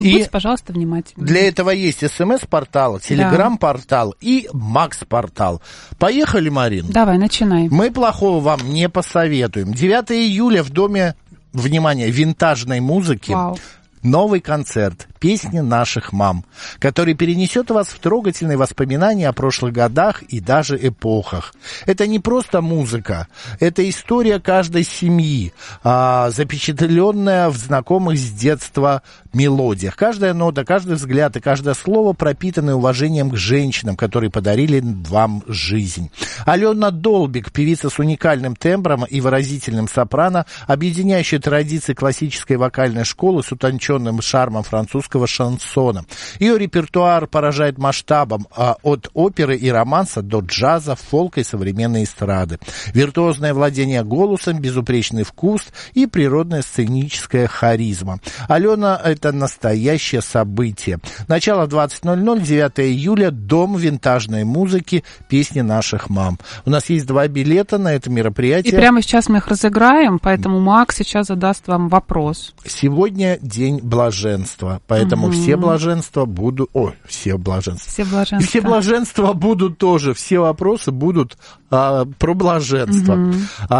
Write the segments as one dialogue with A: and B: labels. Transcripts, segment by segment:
A: Будьте, пожалуйста, внимательны.
B: Для этого есть СМС-портал, Телеграм-портал и Макс-портал. Поехали, Марин?
A: Давай, начинай.
B: Мы плохого вам не посоветуем. 9 июля в Доме, внимание, винтажной музыки.
A: Вау.
B: Новый концерт «Песни наших мам», который перенесет вас в трогательные воспоминания о прошлых годах и даже эпохах. Это не просто музыка, это история каждой семьи, запечатленная в знакомых с детства мелодиях. Каждая нота, каждый взгляд и каждое слово пропитаны уважением к женщинам, которые подарили вам жизнь. Алена Долбик, певица с уникальным тембром и выразительным сопрано, объединяющая традиции классической вокальной школы с утонченным шармом французского шансона. Ее репертуар поражает масштабом от оперы и романса до джаза, фолка и современной эстрады. Виртуозное владение голосом, безупречный вкус и природная сценическая харизма. Алена — это настоящее событие. Начало 20:00, 9 июля, Дом винтажной музыки «Песни наших мам». У нас есть 2 билета на это мероприятие.
A: И прямо сейчас мы их разыграем, поэтому Макс сейчас задаст вам вопрос.
B: Сегодня день блаженства, поэтому все блаженства будут... все блаженства. И все блаженства будут тоже, все вопросы будут про блаженство.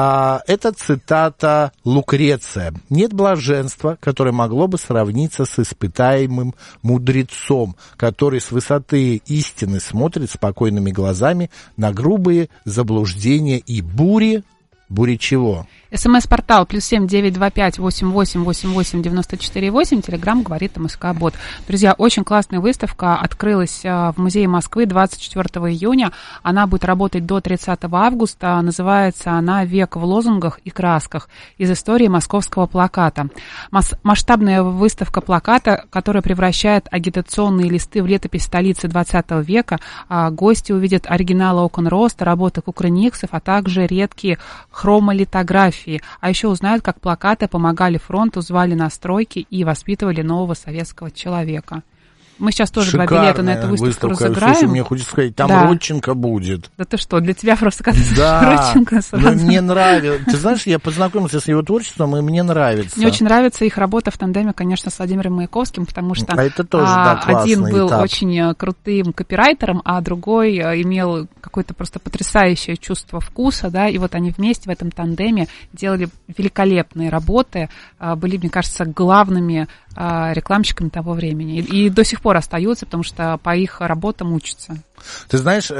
B: Это цитата Лукреция. «Нет блаженства, которое могло бы сравниться с испытаемым мудрецом, который с высоты истины смотрит спокойными глазами на грубые заблуждения и бури». Бури чего?
A: СМС-портал +7 925 88 88 94 8. Телеграм говорит МСК-бот. Друзья, очень классная выставка открылась в Музее Москвы 24 июня. Она будет работать до 30 августа. Называется она «Век в лозунгах и красках. Из истории московского плаката». Масштабная выставка плаката, которая превращает агитационные листы в летопись столицы 20 века. Гости увидят оригиналы окон роста, работы кукрыниксов, а также редкие хромолитографии. А еще узнают, как плакаты помогали фронту, звали на стройки и воспитывали нового советского человека. Мы сейчас тоже
B: шикарная
A: 2 билета на эту выставку разыграем.
B: Слушай, мне хочется сказать, там Родченко будет.
A: Да ты что, для тебя просто когда Родченко сразу.
B: Мне нравится. Ты знаешь, я познакомился с его творчеством, и мне нравится.
A: Мне очень нравится их работа в тандеме, конечно, с Владимиром Маяковским, потому что
B: это тоже,
A: один был очень крутым копирайтером, а другой имел какое-то просто потрясающее чувство вкуса, да, и вот они вместе в этом тандеме делали великолепные работы, были, мне кажется, главными рекламщиками того времени. И до сих пор остаются, потому что по их работам учатся.
B: Ты знаешь,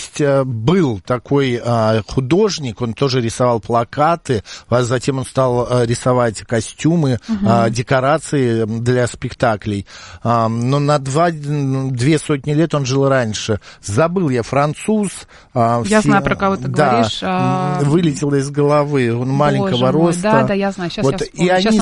B: был такой художник, он тоже рисовал плакаты, а затем он стал рисовать костюмы, декорации для спектаклей. Но на 2 сотни лет он жил раньше. Забыл я, француз.
A: Я знаю, про кого ты говоришь.
B: Вылетел из головы, он маленького роста.
A: Да, я знаю, сейчас я вспомню.
B: И они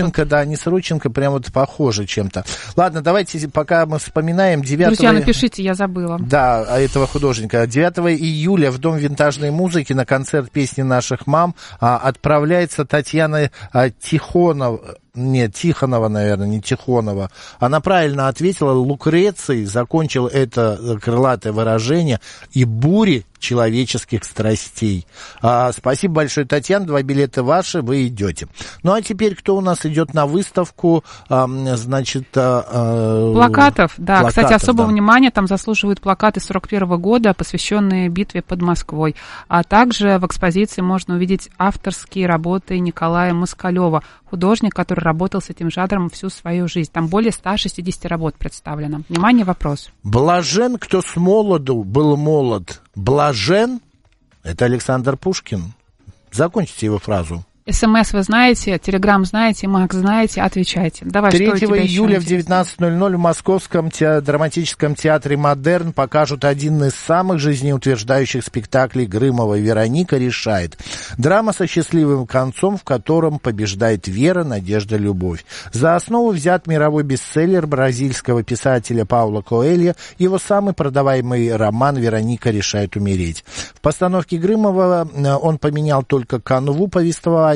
B: с Родченко прям вот похожи чем-то. Ладно, давайте, пока мы вспоминаем 9...
A: Друзья, напишите, я забыла.
B: Да, этого художника. 9 июля в Дом винтажной музыки на концерт «Песни наших мам» отправляется Татьяна Тихонова. Нет, Тихонова, наверное, не Тихонова. Она правильно ответила. Лукреций закончил это крылатое выражение и бури человеческих страстей. Спасибо большое, Татьяна. 2 билета ваши, вы идете. Ну, а теперь кто у нас идет на выставку? Значит...
A: Плакатов, да. Кстати, особого внимания там заслуживают плакаты 41 года, посвященные битве под Москвой. А также в экспозиции можно увидеть авторские работы Николая Москалева, художник, который работал с этим жанром всю свою жизнь. Там более 160 работ представлено. Внимание, вопрос.
B: Блажен, кто с молоду был молод. Блажен — это Александр Пушкин. Закончите его фразу.
A: СМС вы знаете, Телеграм знаете, Макс знаете, отвечайте. Давай,
B: 3
A: что у тебя
B: июля в 19:00 в Московском драматическом театре «Модерн» покажут один из самых жизнеутверждающих спектаклей Грымова «Вероника решает». Драма со счастливым концом, в котором побеждает вера, надежда, любовь. За основу взят мировой бестселлер бразильского писателя Паула Коэльо, его самый продаваемый роман «Вероника решает умереть». В постановке Грымова он поменял только канву повествования,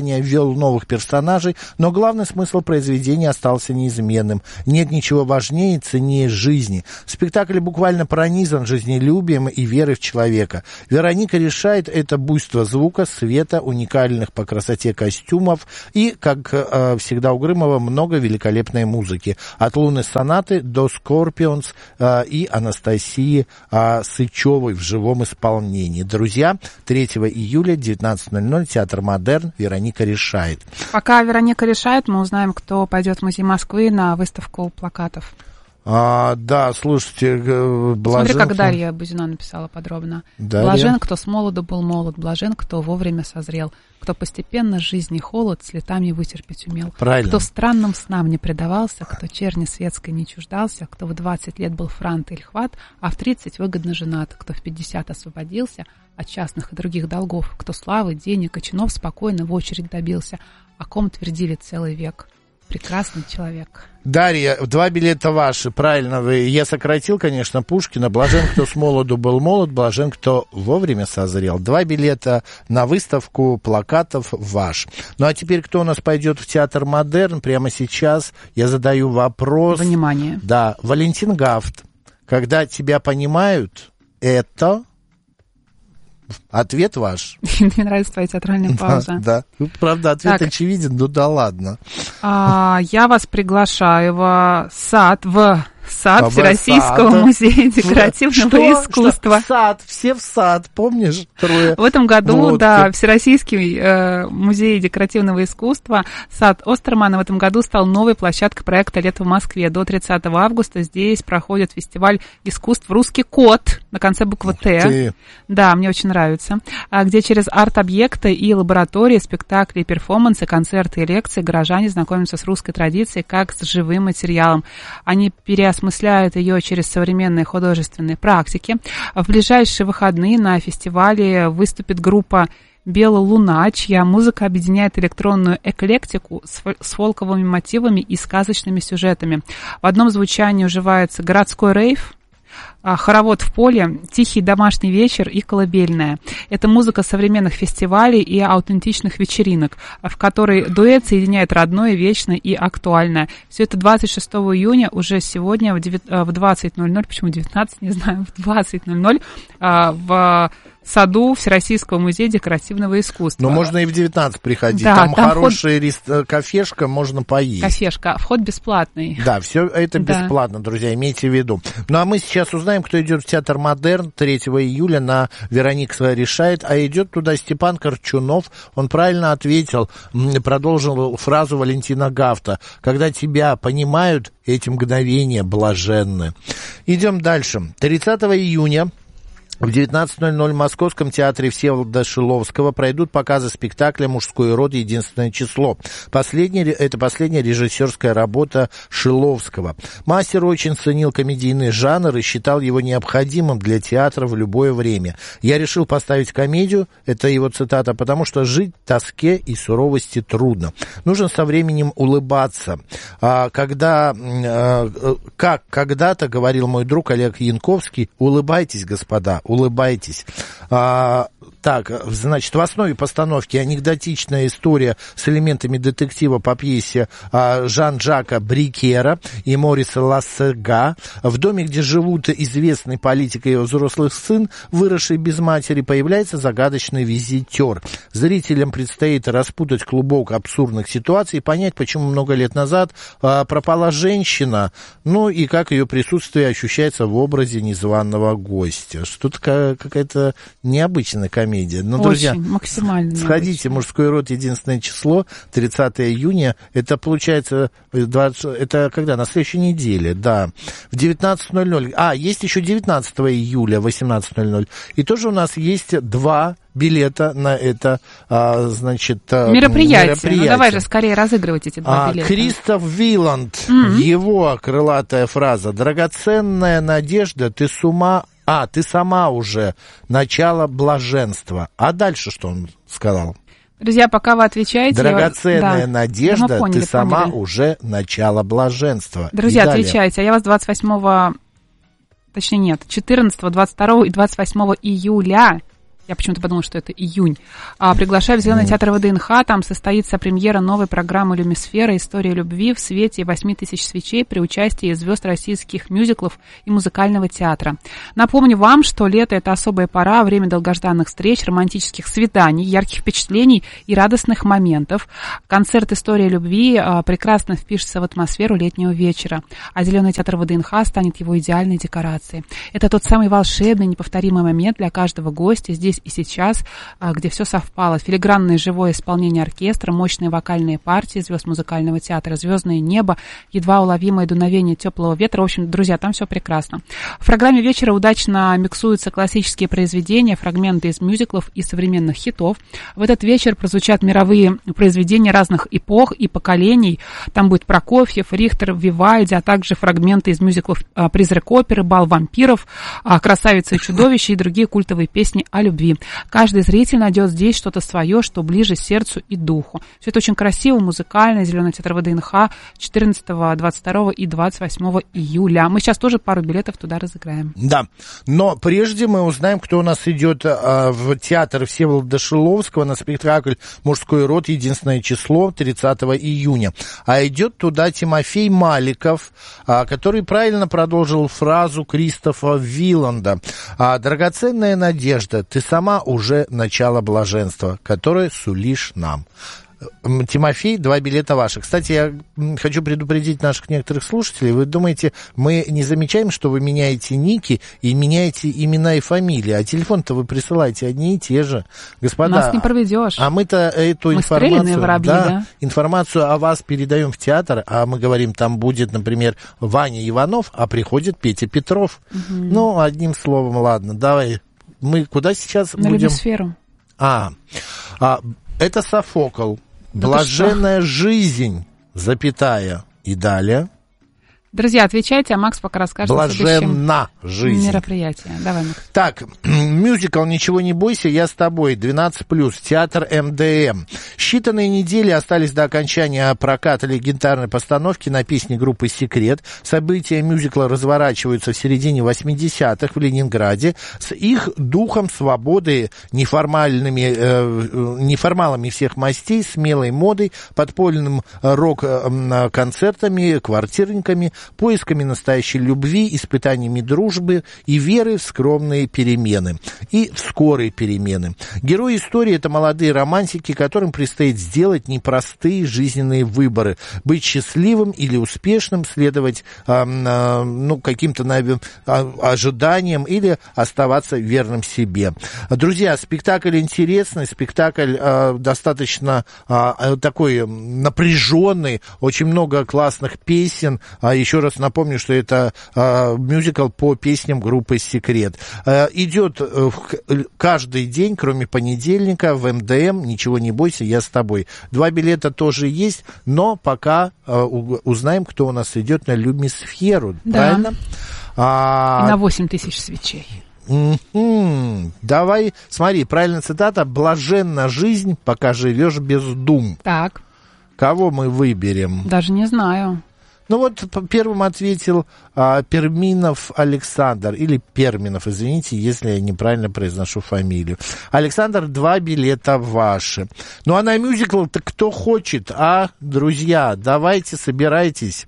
B: издания ввел новых персонажей, но главный смысл произведения остался неизменным. Нет ничего важнее и ценнее жизни. Спектакль буквально пронизан жизнелюбием и верой в человека. Вероника решает это буйство звука, света, уникальных по красоте костюмов и, как всегда у Грымова, много великолепной музыки. От «Лунной сонаты» до «Скорпионс» и Анастасии Сычевой в живом исполнении. Друзья, 3 июля, 19:00, Театр «Модерн», Вероника решает.
A: Пока Вероника решает, мы узнаем, кто пойдет в Музей Москвы на выставку плакатов.
B: Да, слушайте,
A: Смотри, как Дарья Бузина написала подробно.
B: Дарья.
A: Блажен, кто с молоду был молод, блажен, кто вовремя созрел, кто постепенно жизни холод с летами вытерпеть умел.
B: Правильно.
A: Кто странным снам не предавался, кто черни светской не чуждался, кто в 20 лет был франт или хват, а в 30 выгодно женат, кто в 50 освободился от частных и других долгов, кто славы, денег и чинов спокойно в очередь добился, о ком твердили целый век. Прекрасный человек.
B: Дарья, 2 билета ваши, правильно вы. Я сократил, конечно, Пушкина. Блажен, кто с молоду был молод, блажен, кто вовремя созрел. 2 билета на выставку плакатов ваш. Ну, а теперь кто у нас пойдет в Театр «Модерн»? Прямо сейчас я задаю вопрос.
A: Внимание.
B: Да, Валентин Гафт. Когда тебя понимают, это... Ответ ваш.
A: Мне нравится твоя театральная пауза.
B: Да. Правда, ответ очевиден, ну да ладно.
A: Я вас приглашаю в сад Всероссийского музея декоративного искусства.
B: В сад, все в сад, помнишь? Трое.
A: В этом году, Всероссийский музей декоративного искусства, сад Остермана в этом году стал новой площадкой проекта «Лето в Москве». До 30 августа здесь проходит фестиваль искусств «Русский кот» на конце буквы «Т». Да, мне очень нравится. Где через арт-объекты и лаборатории, спектакли, перформансы, концерты и лекции горожане знакомятся с русской традицией как с живым материалом. Они переосмысляют ее через современные художественные практики. В ближайшие выходные на фестивале выступит группа «Белая луна», чья музыка объединяет электронную эклектику с фолковыми мотивами и сказочными сюжетами. В одном звучании уживается городской рейв, хоровод в поле, тихий домашний вечер и колыбельная. Это музыка современных фестивалей и аутентичных вечеринок, в которой дуэт соединяет родное, вечное и актуальное. Все это 26 июня, уже сегодня в 20:00, почему 19, не знаю, в 20:00 в саду Всероссийского музея декоративного искусства.
B: Но можно и в 19 приходить.
A: Да,
B: там хорошая кафешка, можно поесть.
A: Кафешка, вход бесплатный.
B: Да, все это бесплатно, друзья, имейте в виду. Ну, а мы сейчас узнаем, кто идет в Театр «Модерн» 3 июля на «Вероника решает», а идет туда Степан Корчунов. Он правильно ответил, продолжил фразу Валентина Гафта. Когда тебя понимают, эти мгновения блаженны. Идем дальше. 30 июня в 19:00 в Московском театре Всеволода Шиловского пройдут показы спектакля «Мужской род. Единственное число». Это последняя режиссерская работа Шиловского. Мастер очень ценил комедийный жанр и считал его необходимым для театра в любое время. «Я решил поставить комедию», это его цитата, «потому что жить в тоске и суровости трудно. Нужно со временем улыбаться. Как когда-то говорил мой друг Олег Янковский, улыбайтесь, господа, улыбайтесь». Так, значит, в основе постановки анекдотичная история с элементами детектива по пьесе Жан-Жака Брикера и Мориса Лассега. В доме, где живут известный политик и его взрослый сын, выросший без матери, появляется загадочный визитер. Зрителям предстоит распутать клубок абсурдных ситуаций и понять, почему много лет назад пропала женщина, ну и как ее присутствие ощущается в образе незваного гостя. Что-то какая-то необычная комедия. Ну, друзья,
A: максимально
B: сходите, «Мужской род. Единственное число», 30 июня, это получается, это когда? На следующей неделе, да, в 19:00. Есть еще 19 июля, 18:00. И тоже у нас есть 2 билета на это, мероприятие.
A: Ну, давай же скорее разыгрывать эти 2 билета.
B: Кристоф Виланд, его крылатая фраза: «Драгоценная надежда, ты сама уже начало блаженства». А дальше что он сказал?
A: Друзья, пока вы отвечаете...
B: Драгоценная надежда, ты сама уже начало блаженства.
A: Друзья, отвечайте. А я вас 14, 22 и 28 июля Я почему-то подумала, что это июнь. Приглашаю в Зеленый театр ВДНХ. Там состоится премьера новой программы «Люмисфера. История любви» в свете 8000 свечей при участии звезд российских мюзиклов и музыкального театра. Напомню вам, что лето – это особая пора, время долгожданных встреч, романтических свиданий, ярких впечатлений и радостных моментов. Концерт «История любви» прекрасно впишется в атмосферу летнего вечера, а Зеленый театр ВДНХ станет его идеальной декорацией. Это тот самый волшебный, неповторимый момент для каждого гостя здесь и сейчас, где все совпало. Филигранное живое исполнение оркестра, мощные вокальные партии звезд музыкального театра, звездное небо, едва уловимое дуновение теплого ветра. В общем, друзья, там все прекрасно. В программе вечера удачно миксуются классические произведения, фрагменты из мюзиклов и современных хитов. В этот вечер прозвучат мировые произведения разных эпох и поколений. Там будет Прокофьев, Рихтер, Вивальди, а также фрагменты из мюзиклов «Призрак оперы», «Бал вампиров», «Красавица и чудовище» и другие культовые песни о любви. Каждый зритель найдет здесь что-то свое, что ближе сердцу и духу. Все это очень красиво, музыкально. Зеленый театр ВДНХ 14, 22 и 28 июля. Мы сейчас тоже пару билетов туда разыграем.
B: Да, но прежде мы узнаем, кто у нас идет в театр Всеволода Шиловского на спектакль «Мужской род. Единственное число» 30 июня. А идет туда Тимофей Маликов, который правильно продолжил фразу Кристофа Виланда. «Драгоценная надежда, ты сама уже начало блаженства, которое сулишь нам». Тимофей, 2 билета ваши. Кстати, я хочу предупредить наших некоторых слушателей. Вы думаете, мы не замечаем, что вы меняете ники и меняете имена и фамилии, а телефон-то вы присылаете одни и те же. Господа,
A: нас не проведешь.
B: А мы-то эту информацию, воробьи, да, информацию о вас передаем в театр, а мы говорим, там будет, например, Ваня Иванов, а приходит Петя Петров. Угу. Ну, одним словом, ладно, давай. Мы куда сейчас
A: на
B: будем?
A: Люмисферу.
B: Это Софокл. Блаженная жизнь, запятая, и далее.
A: Друзья, отвечайте, а Макс пока расскажет о следующем мероприятии. Давай, Макс.
B: Так, мюзикл «Ничего не бойся, я с тобой», 12+, театр МДМ. Считанные недели остались до окончания проката легендарной постановки на песни группы «Секрет». События мюзикла разворачиваются в середине 80-х в Ленинграде с их духом свободы, неформалами всех мастей, смелой модой, подпольным рок-концертами, квартирниками, поисками настоящей любви, испытаниями дружбы и веры в скромные перемены и в скорые перемены. Герои истории — это молодые романтики, которым предстоит сделать непростые жизненные выборы: быть счастливым или успешным, следовать каким-то ожиданиям или оставаться верным себе. Друзья, спектакль интересный, спектакль достаточно такой напряженный, очень много классных песен. Еще раз напомню, что это мюзикл по песням группы «Секрет». Идет каждый день, кроме понедельника, в МДМ. «Ничего не бойся, я с тобой». 2 билета тоже есть, но пока узнаем, кто у нас идет на Люмисферу. Да. Правильно?
A: И на 8000 свечей.
B: Давай, смотри, правильная цитата: «Блаженна жизнь, пока живешь без дум».
A: Так.
B: Кого мы выберем?
A: Даже не знаю.
B: Ну вот первым ответил Перминов Александр, или Перминов, извините, если я неправильно произношу фамилию. Александр, 2 билета ваши. Ну а на мюзикл-то кто хочет, друзья? Давайте, собирайтесь.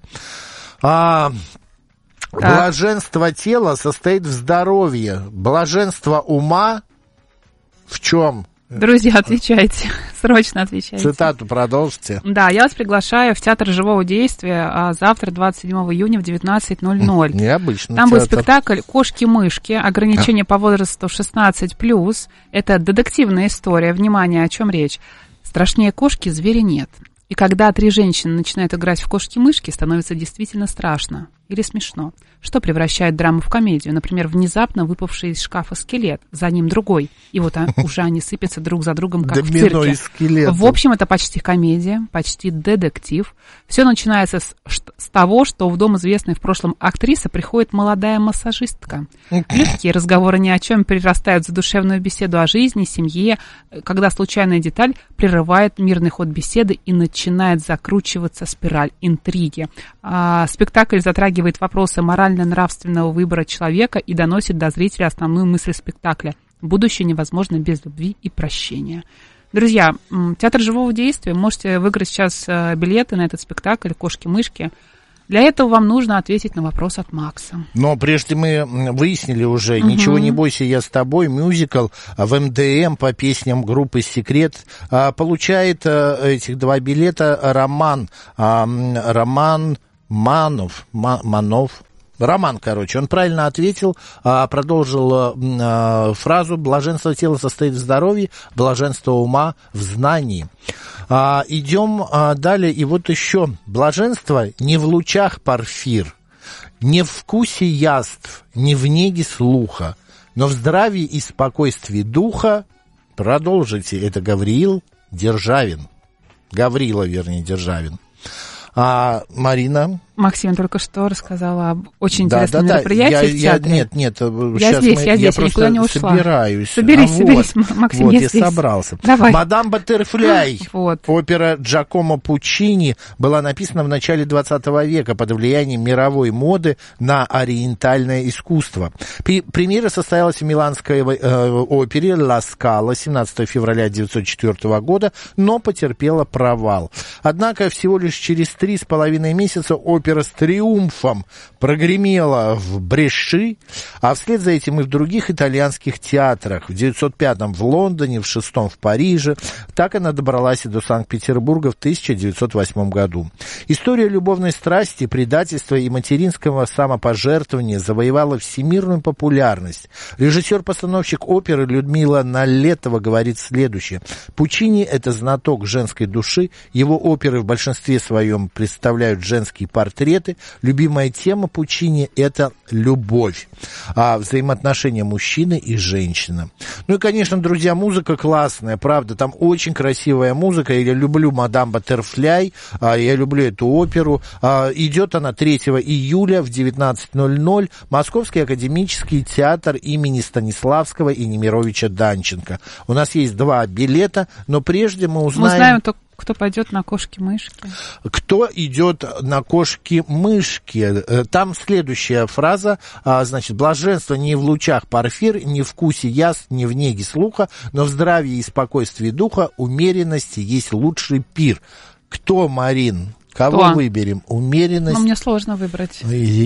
B: Блаженство тела состоит в здоровье, блаженство ума в чем?
A: Друзья, отвечайте, срочно отвечайте.
B: Цитату продолжите.
A: Да, я вас приглашаю в театр живого действия завтра, 27 июня в 19:00.
B: Необычно.
A: Там будет спектакль «Кошки-мышки», ограничение по возрасту 16+. Это детективная история. Внимание, о чем речь. Страшнее кошки зверя нет. И когда 3 женщины начинают играть в кошки-мышки, становится действительно страшно или смешно, что превращает драму в комедию. Например, внезапно выпавший из шкафа скелет, за ним другой, и вот уже они сыпятся друг за другом, как в цирке. В общем, это почти комедия, почти детектив. Все начинается с того, что в дом известной в прошлом актрисы приходит молодая массажистка. Легкие разговоры ни о чем перерастают в задушевную беседу о жизни, семье, когда случайная деталь прерывает мирный ход беседы и начинает закручиваться спираль интриги. Спектакль затрагивает вопросы морально-нравственного выбора человека и доносит до зрителя основную мысль спектакля. Будущее невозможно без любви и прощения. Друзья, театр живого действия. Можете выиграть сейчас билеты на этот спектакль «Кошки-мышки». Для этого вам нужно ответить на вопрос от Макса.
B: Но прежде мы выяснили уже, «Ничего не бойся, я с тобой», мюзикл в МДМ по песням группы «Секрет» получает этих 2 билета Роман Манов. Роман, он правильно ответил, продолжил фразу «Блаженство тела состоит в здоровье, блаженство ума в знании». Идем далее, и вот еще. Блаженство не в лучах парфир, не в вкусе яств, не в неге слуха, но в здравии и спокойствии духа. Продолжите, это Гаврила Державин. Марина?
A: Максим только что рассказала об очень интересном мероприятии в театре.
B: Нет,
A: я здесь, я никуда не ушла. Соберись, Максим, я здесь.
B: Собрался.
A: Давай.
B: «Мадам Баттерфляй», опера Джакомо Пуччини, была написана в начале 20 века под влиянием мировой моды на ориентальное искусство. Премьера состоялась в миланской опере «Ла Скала» 17 февраля 1904 года, но потерпела провал. Однако всего лишь через 3,5 месяца опера с триумфом прогремела в Бреши, а вслед за этим и в других итальянских театрах. В 905-м в Лондоне, в 6-м в Париже. Так она добралась и до Санкт-Петербурга в 1908 году. История любовной страсти, предательства и материнского самопожертвования завоевала всемирную популярность. Режиссер-постановщик оперы Людмила Налетова говорит следующее. Пуччини – это знаток женской души, его оперы в большинстве своем представляют женские портреты. Любимая тема Пуччини – это любовь, взаимоотношения мужчины и женщины. Ну и, конечно, друзья, музыка классная, правда, там очень красивая музыка. Я люблю «Мадам Баттерфляй», я люблю эту оперу. Идет она 3 июля в 19:00. Московский академический театр имени Станиславского и Немировича Данченко. У нас есть 2 билета, но прежде мы узнаем
A: только, кто пойдет на «Кошки-мышки».
B: Кто идет на «Кошки-мышки»? Там следующая фраза, блаженство не в лучах парфир, не в вкусе яств, не в неге слуха, но в здравии и спокойствии духа, умеренности есть лучший пир. Кто, Марин? Кого выберем? Умеренность?
A: Мне сложно выбрать.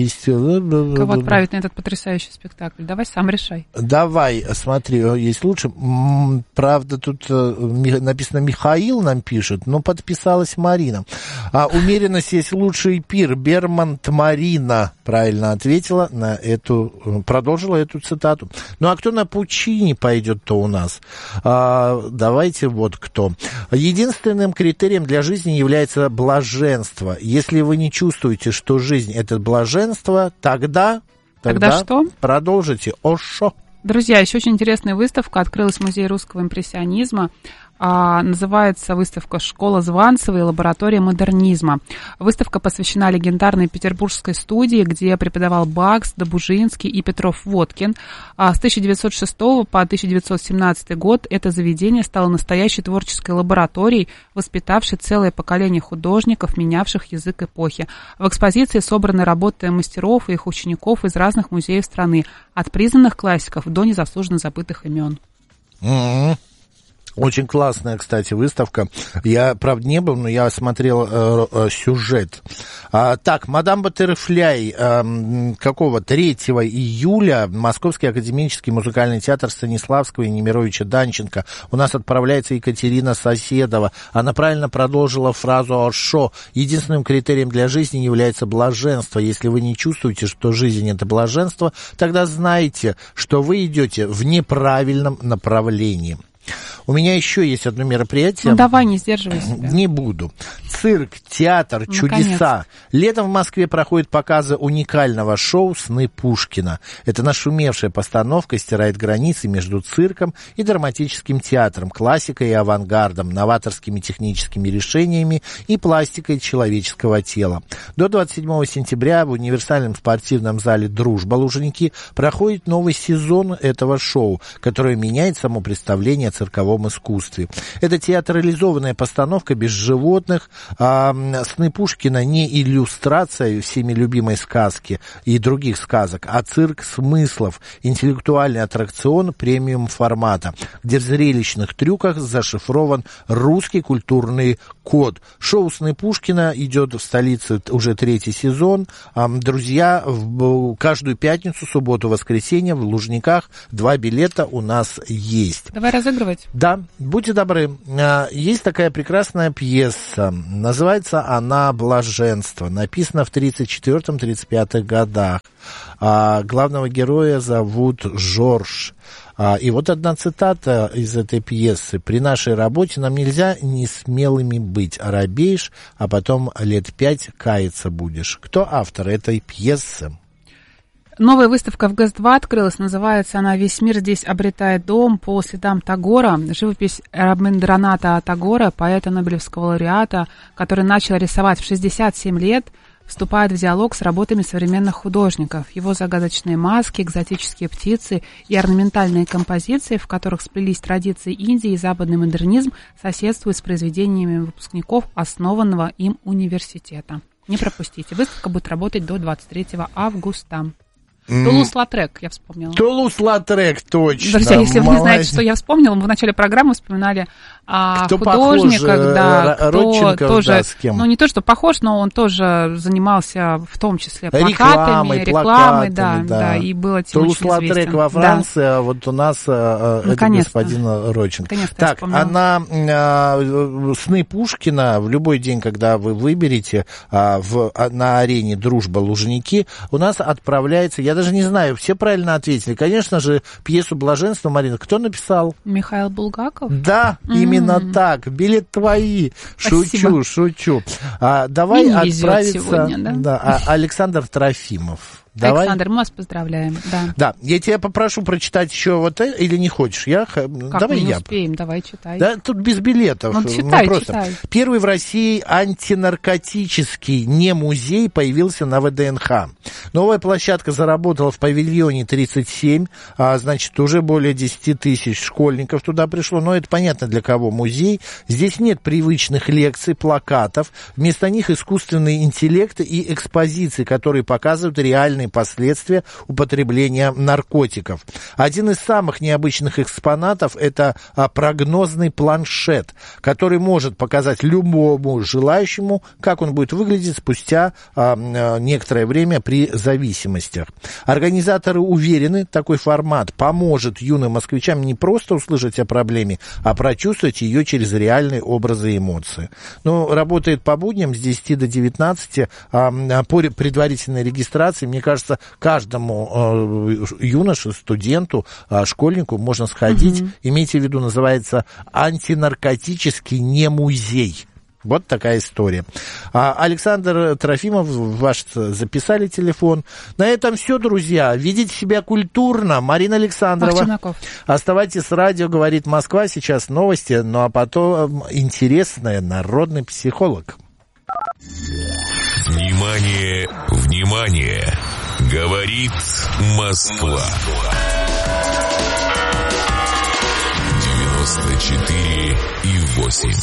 A: Кого отправить на этот потрясающий спектакль? Давай сам решай.
B: Давай, смотри, есть лучше. Правда, тут написано Михаил нам пишет, но подписалась Марина. Умеренность есть лучший пир. Бермонт Марина правильно ответила на эту, продолжила эту цитату. Ну, а кто на Пуччини пойдет-то у нас? Давайте вот кто. Единственным критерием для жизни является блаженство. Если вы не чувствуете, что жизнь – это блаженство, тогда
A: что?
B: Продолжите. Ошо.
A: Друзья, еще очень интересная выставка открылась в Музее русского импрессионизма. Называется выставка «Школа Званцева и лаборатория модернизма». Выставка посвящена легендарной петербургской студии, где преподавал Бакс, Добужинский и Петров-Водкин. С 1906 по 1917 год это заведение стало настоящей творческой лабораторией, воспитавшей целое поколение художников, менявших язык эпохи. В экспозиции собраны работы мастеров и их учеников из разных музеев страны, от признанных классиков до незаслуженно забытых имен.
B: Очень классная, кстати, выставка. Я, правда, не был, но я смотрел сюжет. Так, «Мадам Баттерфляй» 3 июля Московский академический музыкальный театр Станиславского и Немировича Данченко. У нас отправляется Екатерина Соседова. Она правильно продолжила фразу «Ошо». Единственным критерием для жизни является блаженство. Если вы не чувствуете, что жизнь – это блаженство, тогда знайте, что вы идете в неправильном направлении. У меня еще есть одно мероприятие.
A: Ну, давай, не сдерживай себя.
B: Не буду. Цирк, театр, чудеса. Летом в Москве проходят показы уникального шоу «Сны Пушкина». Это нашумевшая постановка стирает границы между цирком и драматическим театром, классикой и авангардом, новаторскими техническими решениями и пластикой человеческого тела. До 27 сентября в универсальном спортивном зале «Дружба» Лужники проходит новый сезон этого шоу, которое меняет само представление цирковом искусстве. Это театрализованная постановка без животных. «Сны Пушкина» не иллюстрация всеми любимой сказки и других сказок, а цирк смыслов, интеллектуальный аттракцион премиум формата, где в зрелищных трюках зашифрован русский культурный код. Шоу «Сны Пушкина» идет в столице уже 3-й сезон. Друзья, каждую пятницу, субботу, воскресенье в Лужниках 2 билета у нас есть.
A: Давай разыгрывать.
B: Да, будьте добры. Есть такая прекрасная пьеса. Называется она «Блаженство». Написана в 1934-1935 годах. Главного героя зовут Жорж. И вот одна цитата из этой пьесы. «При нашей работе нам нельзя несмелыми быть. Оробеешь, а потом лет 5 каяться будешь». Кто автор этой пьесы?
A: Новая выставка в ГЭС-2 открылась. Называется она «Весь мир здесь обретает дом» по следам Тагора. Живопись Рабиндраната Тагора, поэта Нобелевского лауреата, который начал рисовать в 67 лет, вступает в диалог с работами современных художников. Его загадочные маски, экзотические птицы и орнаментальные композиции, в которых сплелись традиции Индии и западный модернизм, соседствуют с произведениями выпускников основанного им университета. Не пропустите. Выставка будет работать до 23 августа. Тулус-Латрек, я вспомнила.
B: Тулус-Латрек, точно.
A: Друзья, если вы не знаете, что я вспомнила, мы в начале программы вспоминали о художниках, да, кто тоже, да, с кем? Ну, не то, что похож, но он тоже занимался в том числе плакатами, рекламой, да, и был этим очень известен.
B: Тулус-Латрек во Франции, а вот у нас это господин Родченко. Так, на «Сны Пушкина» в любой день, когда вы выберете на арене «Дружба Лужники», у нас отправляется, я даже не знаю, все правильно ответили. Конечно же, пьесу «Блаженство», Марина, кто написал?
A: Михаил Булгаков.
B: Да, именно так. Билет твои.
A: Спасибо.
B: Шучу. Давай отправиться.
A: Сегодня, да?
B: Александр Трофимов. Давай.
A: Александр, мы вас поздравляем.
B: Да, я тебя попрошу прочитать еще вот это, или не хочешь? Давай
A: мы не
B: я.
A: Успеем, давай читай.
B: Да, тут без билетов.
A: Ну, читай.
B: Первый в России антинаркотический не музей появился на ВДНХ. Новая площадка заработала в павильоне 37, значит, уже более 10 тысяч школьников туда пришло. Но это понятно, для кого музей. Здесь нет привычных лекций, плакатов. Вместо них искусственный интеллект и экспозиции, которые показывают реальные последствия употребления наркотиков. Один из самых необычных экспонатов – это прогнозный планшет, который может показать любому желающему, как он будет выглядеть спустя некоторое время при зависимостях. Организаторы уверены, такой формат поможет юным москвичам не просто услышать о проблеме, а прочувствовать ее через реальные образы и эмоции. Но работает по будням с 10 до 19, по предварительной регистрации, мне кажется, каждому юноше, студенту, школьнику можно сходить. Имейте в виду, называется «Антинаркотический не музей». Вот такая история. Александр Трофимов, ваш записали телефон. На этом все, друзья. Ведите себя культурно. Марина Александрова. Оставайтесь с радио «Говорит Москва». Сейчас новости, ну а потом интересная народный психолог.
C: Внимание, внимание! Говорит Москва. 94,8.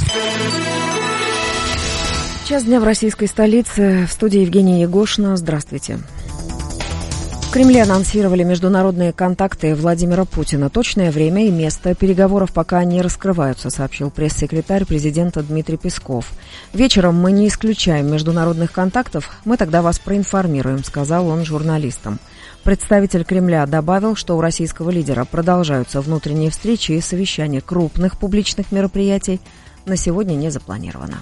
D: Час дня в российской столице. В студии Евгения Егошина. Здравствуйте. В Кремле анонсировали международные контакты Владимира Путина. Точное время и место переговоров пока не раскрываются, сообщил пресс-секретарь президента Дмитрий Песков. Вечером мы не исключаем международных контактов, мы тогда вас проинформируем, сказал он журналистам. Представитель Кремля добавил, что у российского лидера продолжаются внутренние встречи и совещания. Крупных публичных мероприятий на сегодня не запланировано.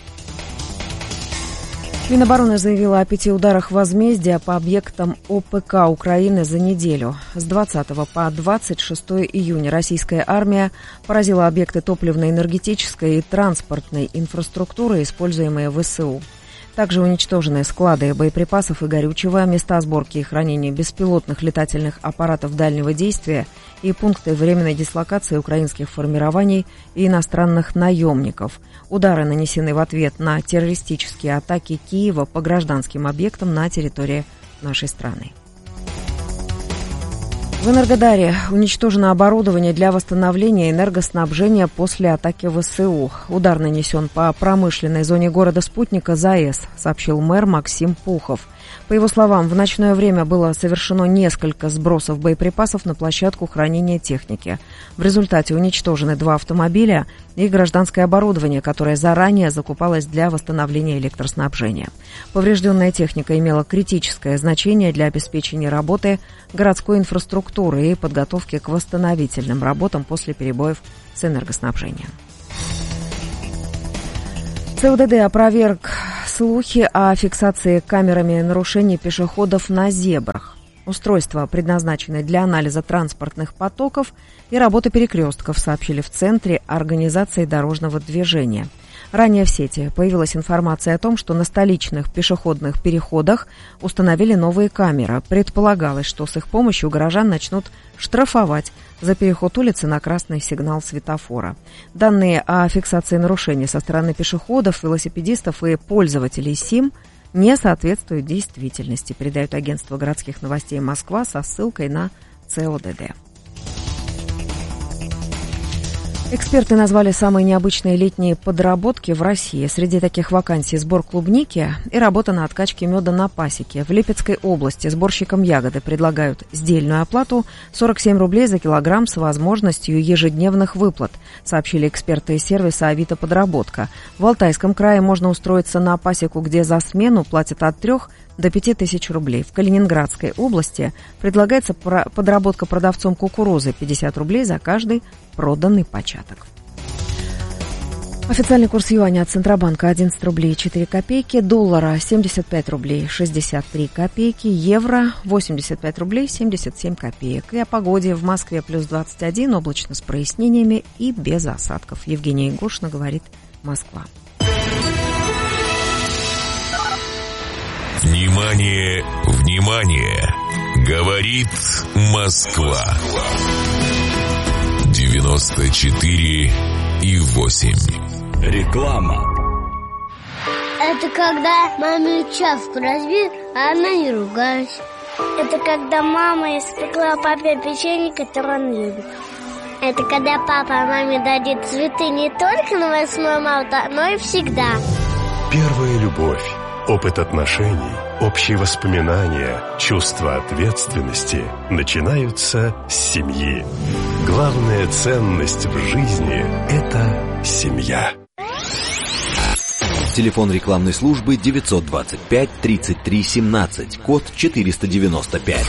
D: Минобороны заявила о 5 ударах возмездия по объектам ОПК Украины за неделю. С 20 по 26 июня российская армия поразила объекты топливно-энергетической и транспортной инфраструктуры, используемые в ВСУ. Также уничтожены склады боеприпасов и горючего, места сборки и хранения беспилотных летательных аппаратов дальнего действия и пункты временной дислокации украинских формирований и иностранных наемников. Удары нанесены в ответ на террористические атаки Киева по гражданским объектам на территории нашей страны. В Энергодаре уничтожено оборудование для восстановления энергоснабжения после атаки ВСУ. Удар нанесен по промышленной зоне города-спутника ЗАЭС, сообщил мэр Максим Пухов. По его словам, в ночное время было совершено несколько сбросов боеприпасов на площадку хранения техники. В результате уничтожены 2 автомобиля и гражданское оборудование, которое заранее закупалось для восстановления электроснабжения. Поврежденная техника имела критическое значение для обеспечения работы городской инфраструктуры и подготовки к восстановительным работам после перебоев с энергоснабжением. ЦУДД опроверг слухи о фиксации камерами нарушений пешеходов на зебрах. Устройства предназначены для анализа транспортных потоков и работы перекрестков, сообщили в Центре организации дорожного движения. Ранее в сети появилась информация о том, что на столичных пешеходных переходах установили новые камеры. Предполагалось, что с их помощью горожан начнут штрафовать за переход улицы на красный сигнал светофора. Данные о фиксации нарушений со стороны пешеходов, велосипедистов и пользователей СИМ не соответствуют действительности, передает агентство городских новостей Москва со ссылкой на ЦОДД. Эксперты назвали самые необычные летние подработки в России. Среди таких вакансий сбор клубники и работа на откачке меда на пасеке. В Липецкой области сборщикам ягоды предлагают сдельную оплату 47 рублей за килограмм с возможностью ежедневных выплат, сообщили эксперты из сервиса «Авито Подработка». В Алтайском крае можно устроиться на пасеку, где за смену платят от 3 до 5 тысяч рублей. В Калининградской области предлагается подработка продавцом кукурузы 50 рублей за каждый проданный початок. Официальный курс юаня от Центробанка 11 рублей 4 копейки, доллара 75 рублей 63 копейки, евро 85 рублей 77 копеек. И о погоде: в Москве плюс 21, облачно с прояснениями и без осадков. Евгения Егошина говорит «Москва».
C: Внимание, внимание! Говорит Москва. 94,8.
E: Реклама.
F: Это когда маме чашку разбил, а она не ругалась. Это когда мама испекла папе печенье, которое он любит. Это когда папа маме дадит цветы не только на 8 марта, но и всегда.
E: Первая любовь, опыт отношений, общие воспоминания, чувство ответственности начинаются с семьи. Главная ценность в жизни – это семья.
G: Телефон рекламной службы 925 33 17, код 495.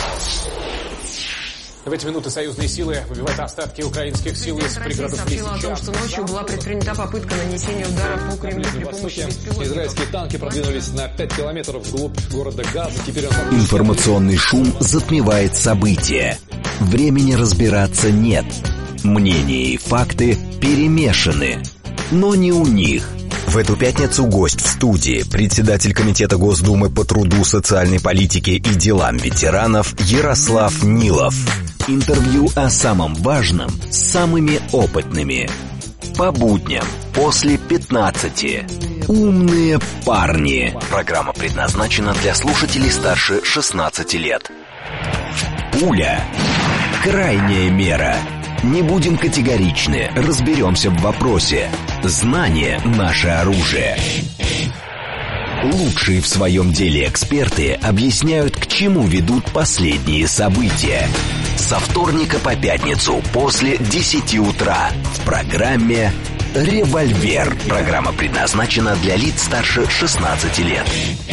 H: В эти минуты союзные силы выбивают остатки украинских сил из пригородов Лисичанска.
I: О том, что ночью была предпринята попытка нанесения удара по Кремлю при помощи беспилотников.
H: Израильские танки продвинулись на 5 километров вглубь города Газа. Теперь
G: Информационный шум затмевает события. Времени разбираться нет. Мнения и факты перемешаны. Но не у них. В эту пятницу гость в студии, председатель Комитета Госдумы по труду, социальной политике и делам ветеранов Ярослав Нилов. Интервью о самом важном с самыми опытными. По будням после 15. Умные парни. Программа предназначена для слушателей старше 16 лет. Пуля. Крайняя мера. Не будем категоричны, разберемся в вопросе. Знание – наше оружие. Лучшие в своем деле эксперты объясняют, к чему ведут последние события. Со вторника по пятницу после 10 утра в программе «Револьвер». Программа предназначена для лиц старше 16 лет.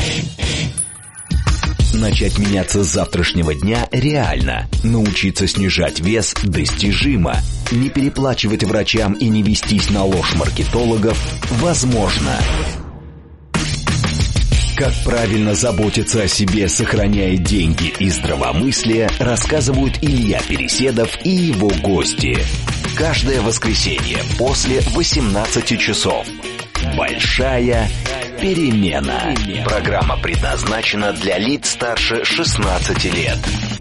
G: Начать меняться с завтрашнего дня реально. Научиться снижать вес достижимо. Не переплачивать врачам и не вестись на ложь маркетологов возможно. Как правильно заботиться о себе, сохраняя деньги и здравомыслие, рассказывают Илья Переседов и его гости. Каждое воскресенье после 18 часов. Большая перемена. Программа предназначена для лиц старше 16 лет.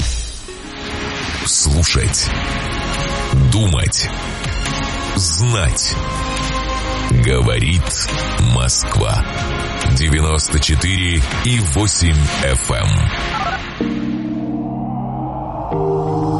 C: Слушать. Думать. Знать. Говорит Москва. 94,8 FM.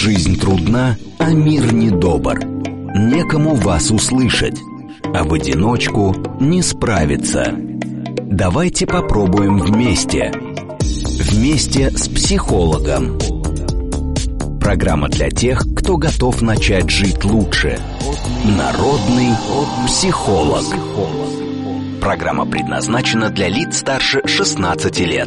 G: Жизнь трудна, а мир недобр. Некому вас услышать, а в одиночку не справиться. Давайте попробуем вместе. Вместе с психологом. Программа для тех, кто готов начать жить лучше. Народный психолог. Программа предназначена для лиц старше 16 лет.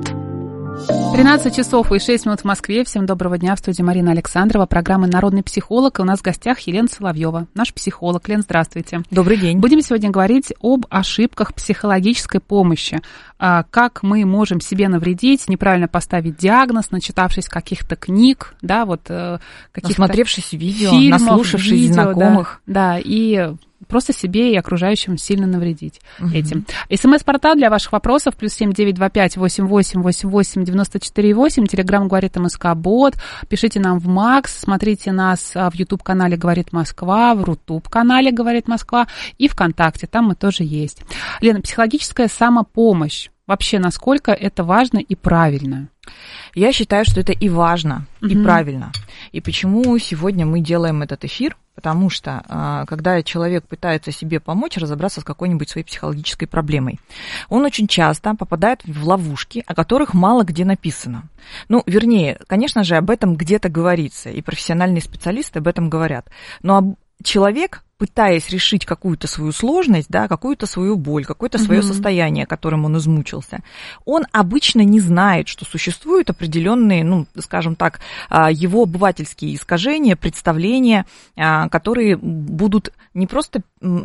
A: 13 часов и 6 минут в Москве. Всем доброго дня. В студии Марина Александрова. Программа «Народный психолог». И у нас в гостях Елена Соловьева, наш психолог. Лен, здравствуйте.
D: Добрый день.
A: Будем сегодня говорить об ошибках психологической помощи. Как мы можем себе навредить, неправильно поставить диагноз, начитавшись каких-то книг, да, вот каких-то
J: насмотревшись видео,
A: фильмов,
J: наслушавшись знакомых.
A: Да, и просто себе и окружающим сильно навредить этим. СМС-портал для ваших вопросов +7 925 88 88 94 8. Телеграм «Говорит МСК Бот». Пишите нам в Макс. Смотрите нас в YouTube-канале «Говорит Москва», в Рутуб-канале «Говорит Москва» и ВКонтакте. Там мы тоже есть. Лена, психологическая самопомощь. Вообще, насколько это важно и правильно?
J: Я считаю, что это и важно, и правильно. И почему сегодня мы делаем этот эфир? Потому что, когда человек пытается себе помочь разобраться с какой-нибудь своей психологической проблемой, он очень часто попадает в ловушки, о которых мало где написано. Ну, вернее, конечно же, об этом где-то говорится, и профессиональные специалисты об этом говорят. Но человек, пытаясь решить какую-то свою сложность, да, какую-то свою боль, какое-то свое состояние, которым он измучился, он обычно не знает, что существуют определенные, ну, скажем так, его обывательские искажения, представления, которые будут не просто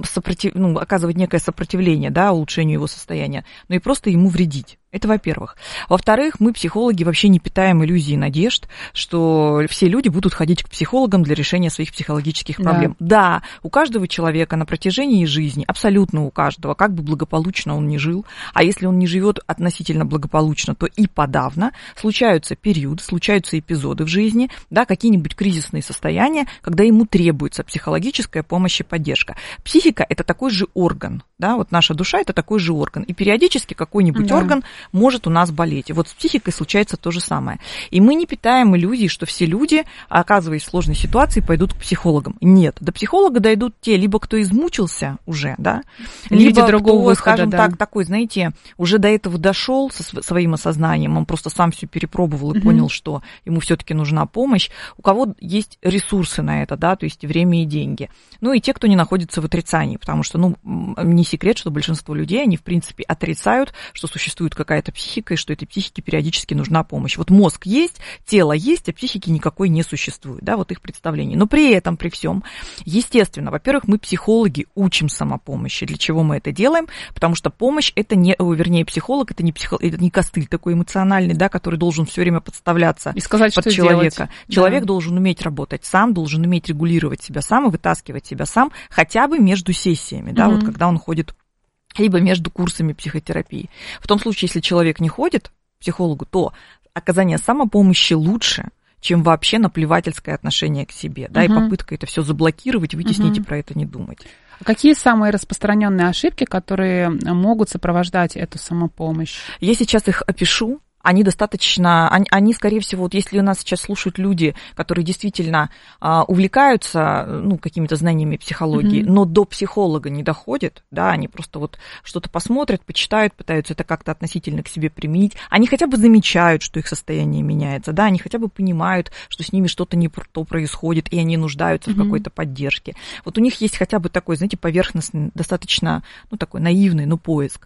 J: оказывать некое сопротивление, да, улучшению его состояния, но и просто ему вредить. Это во-первых. Во-вторых, мы, психологи, вообще не питаем иллюзий и надежд, что все люди будут ходить к психологам для решения своих психологических проблем. Да, у каждого человека на протяжении жизни, абсолютно у каждого, как бы благополучно он ни жил, а если он не живет относительно благополучно, то и подавно, случаются периоды, случаются эпизоды в жизни, да, какие-нибудь кризисные состояния, когда ему требуется психологическая помощь и поддержка. Психика – это такой же орган, да, вот наша душа – это такой же орган, и периодически какой-нибудь орган может у нас болеть. И вот с психикой случается то же самое. И мы не питаем иллюзий, что все люди, оказываясь в сложной ситуации, пойдут к психологам. Нет, до психолога дойдут те, либо кто измучился уже, да, либо другого выхода, скажем так, такой, знаете, уже до этого дошел со своим осознанием, он просто сам все перепробовал и понял, что ему все-таки нужна помощь. У кого есть ресурсы на это, да, то есть время и деньги. Ну и те, кто не находится в отрицании, потому что, ну, не секрет, что большинство людей, они, в принципе, отрицают, что существует какая-то психика, и что этой психике периодически нужна помощь. Вот мозг есть, тело есть, а психики никакой не существует, да, вот их представление. Но при этом, при всем, естественно, во-первых, мы, психологи, учим самопомощи. Для чего мы это делаем? Потому что помощь, это не, вернее, психолог, это не костыль такой эмоциональный, да, который должен все время подставляться и сказать, под человека. Человек должен уметь работать сам, должен уметь регулировать себя сам и вытаскивать себя сам, хотя бы между сессиями, да, вот когда он ходит либо между курсами психотерапии. В том случае, если человек не ходит к психологу, то оказание самопомощи лучше, чем вообще наплевательское отношение к себе, да, и попытка это все заблокировать, вытеснить и про это не думать.
A: А какие самые распространенные ошибки, которые могут сопровождать эту самопомощь?
J: Я сейчас их опишу. Они достаточно, они, скорее всего, вот если у нас сейчас слушают люди, которые действительно увлекаются, ну, какими-то знаниями психологии, но до психолога не доходят, да, они просто вот что-то посмотрят, почитают, пытаются это как-то относительно к себе применить, они хотя бы замечают, что их состояние меняется, да, они хотя бы понимают, что с ними что-то не то происходит, и они нуждаются в какой-то поддержке. Вот у них есть хотя бы такой, знаете, поверхностный, достаточно, ну, такой наивный, но поиск.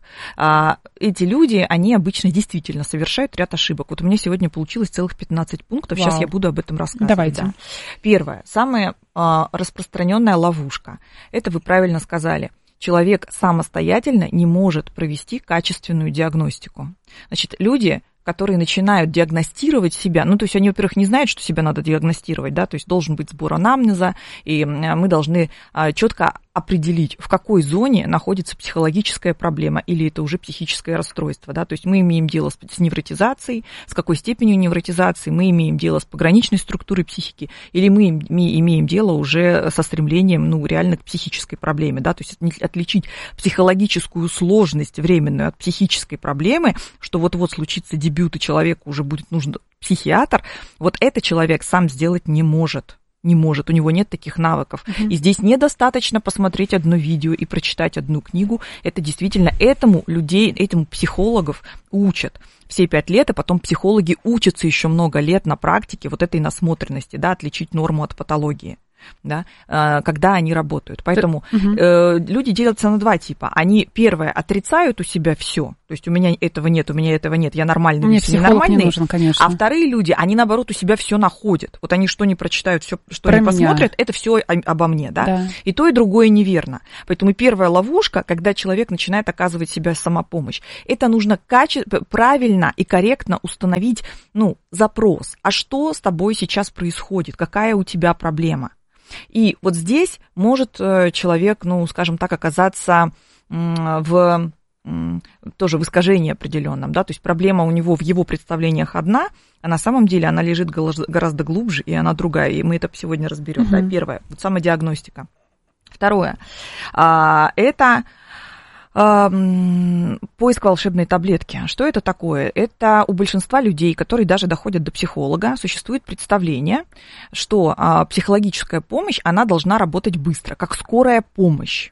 J: Эти люди, они обычно действительно совершают ряд ошибок. Вот у меня сегодня получилось целых 15 пунктов. Сейчас я буду об этом рассказывать.
A: Давайте.
J: Да. Первое. Самая распространенная ловушка. Это вы правильно сказали. Человек самостоятельно не может провести качественную диагностику. Значит, люди, которые начинают диагностировать себя, ну, то есть они, во-первых, не знают, что себя надо диагностировать, да, то есть должен быть сбор анамнеза, и мы должны четко определить, в какой зоне находится психологическая проблема или это уже психическое расстройство, да, то есть мы имеем дело с невротизацией, с какой степенью невротизации, мы имеем дело с пограничной структурой психики, или мы имеем дело уже со стремлением, ну, реально к психической проблеме, да, то есть отличить психологическую сложность временную от психической проблемы, что вот-вот случится дебют, и человеку уже будет нужен психиатр, вот это человек сам сделать не может. не может, у него нет таких навыков. И здесь недостаточно посмотреть одно видео и прочитать одну книгу. Это действительно этому психологов учат все 5 лет, и потом психологи учатся еще много лет на практике вот этой насмотренности, да, отличить норму от патологии. Да, когда они работают. Поэтому люди делятся на 2 типа. Они, первое, отрицают у себя все. То есть у меня этого нет, я нормальный,
A: мне
J: ненормальный.
A: Не нужен, конечно.
J: А вторые люди, они, наоборот, у себя все находят. Вот они что не прочитают, все, что не посмотрят, это все обо мне. Да? И то, и другое неверно. Поэтому первая ловушка, когда человек начинает оказывать себя самопомощь, это нужно правильно и корректно установить запрос. А что с тобой сейчас происходит? Какая у тебя проблема? И вот здесь может человек, скажем так, оказаться в тоже в искажении определенном, да, то есть проблема у него в его представлениях одна, а на самом деле она лежит гораздо глубже, и она другая, и мы это сегодня разберем. Да, первое, вот самодиагностика. Второе, это поиск волшебной таблетки. Что это такое? Это у большинства людей, которые даже доходят до психолога, существует представление, что психологическая помощь, она должна работать быстро, как скорая помощь.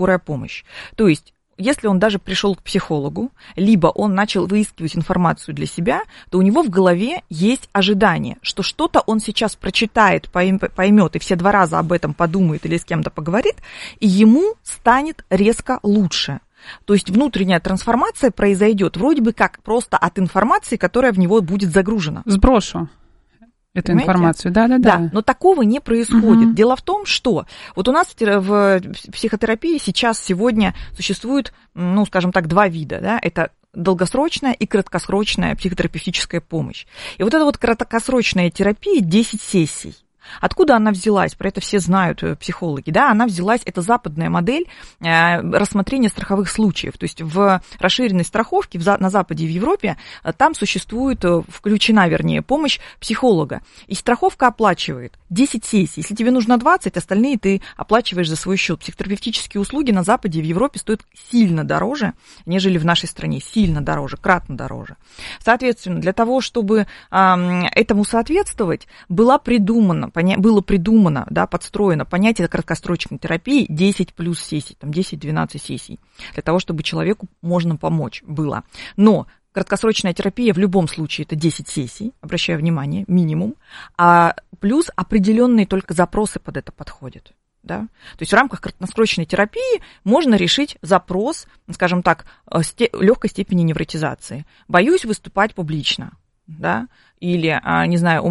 J: То есть, если он даже пришел к психологу, либо он начал выискивать информацию для себя, то у него в голове есть ожидание, что что-то он сейчас прочитает, поймет, и все 2 раза об этом подумает или с кем-то поговорит, и ему станет резко лучше. То есть внутренняя трансформация произойдет вроде бы как просто от информации, которая в него будет загружена.
A: Сброшу эту информацию,
J: да. Но такого не происходит. Дело в том, что вот у нас в психотерапии сегодня существует, скажем так, 2 вида, да, это долгосрочная и краткосрочная психотерапевтическая помощь. И вот эта вот краткосрочная терапия 10 сессий. Откуда она взялась? Про это все знают психологи. Да? Она взялась, это западная модель рассмотрения страховых случаев. То есть в расширенной страховке на Западе и в Европе там существует, включена, помощь психолога. И страховка оплачивает 10 сессий. Если тебе нужно 20, остальные ты оплачиваешь за свой счет. Психотерапевтические услуги на Западе и в Европе стоят сильно дороже, нежели в нашей стране. Сильно дороже, кратно дороже. Соответственно, для того, чтобы этому соответствовать, было придумано, да, подстроено понятие краткосрочной терапии 10 плюс сессий, 10-12 сессий, для того, чтобы человеку можно помочь было. Но краткосрочная терапия в любом случае это 10 сессий, обращаю внимание, минимум, а плюс определенные только запросы под это подходят. Да? То есть в рамках краткосрочной терапии можно решить запрос, скажем так, легкой степени невротизации. Боюсь выступать публично. Да? Или, не знаю,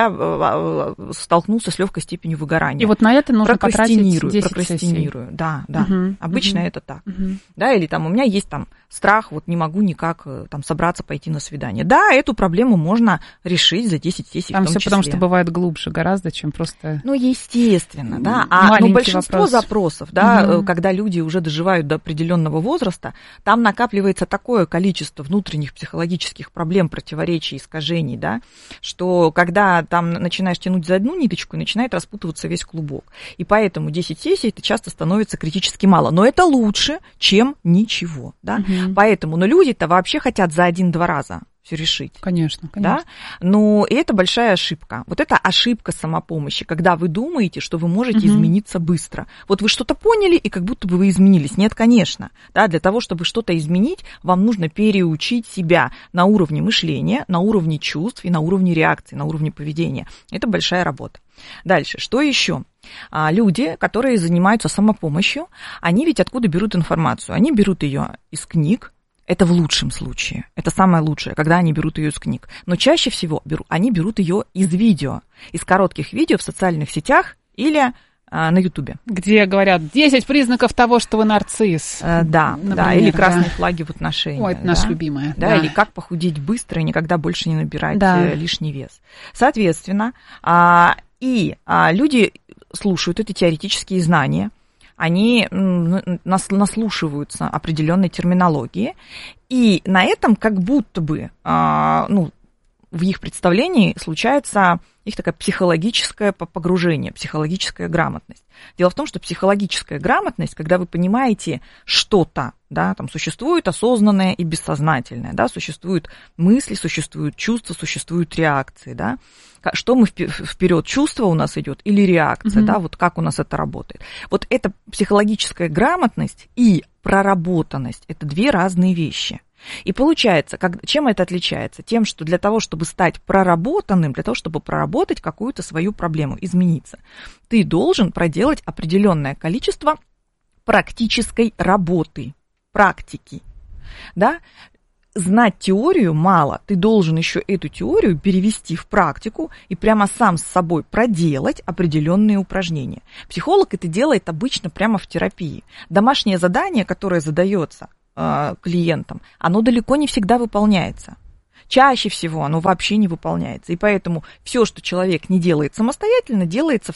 J: я столкнулся с легкой степенью выгорания.
A: И вот на это нужно потратить 10
J: прокрастинирую. Да. Обычно это так. Да, или у меня есть страх, не могу никак собраться, пойти на свидание. Да, эту проблему можно решить за 10 сессий
A: там
J: в том
A: все
J: числе.
A: Потому что бывает глубже гораздо, чем просто...
J: Естественно, да. Но большинство запросов, да, когда люди уже доживают до определенного возраста, там накапливается такое количество внутренних психологических проблем, противоречий, искажений, да, что когда там начинаешь тянуть за одну ниточку, начинает распутываться весь клубок. И поэтому 10 сессий это часто становится критически мало. Но это лучше, чем ничего. Да? Поэтому, люди-то вообще хотят за 1-2 раза все решить.
A: Конечно.
J: Да? Но это большая ошибка. Вот это ошибка самопомощи, когда вы думаете, что вы можете измениться быстро. Вот вы что-то поняли, и как будто бы вы изменились. Нет, конечно. Да? Для того, чтобы что-то изменить, вам нужно переучить себя на уровне мышления, на уровне чувств и на уровне реакции, на уровне поведения. Это большая работа. Дальше, что еще? Люди, которые занимаются самопомощью, они ведь откуда берут информацию? Они берут ее из книг. Это в лучшем случае. Это самое лучшее, когда они берут ее из книг. Но чаще всего они берут ее из видео, из коротких видео в социальных сетях или на Ютубе.
A: Где говорят 10 признаков того, что вы нарцисс.
J: Да, или красные флаги в отношениях.
A: Ой, это наша любимая.
J: Да, или как похудеть быстро и никогда больше не набирать лишний вес. Соответственно, люди слушают эти теоретические знания, они наслушиваются определенной терминологии, и на этом как будто бы, в их представлении случается их такое психологическое погружение, психологическая грамотность. Дело в том, что психологическая грамотность, когда вы понимаете что-то, да, там существует осознанное и бессознательное, да, существуют мысли, существуют чувства, существуют реакции, да. Что мы вперед, чувство у нас идет или реакция, да, вот как у нас это работает. Вот эта психологическая грамотность и проработанность – это две разные вещи. И получается, чем это отличается? Тем, что для того, чтобы стать проработанным, для того, чтобы проработать какую-то свою проблему, измениться, ты должен проделать определенное количество практической работы, практики, да? Знать теорию мало, ты должен еще эту теорию перевести в практику и прямо сам с собой проделать определенные упражнения. Психолог это делает обычно прямо в терапии. Домашнее задание, которое задается клиентам, оно далеко не всегда выполняется. Чаще всего оно вообще не выполняется. И поэтому все, что человек не делает самостоятельно, делается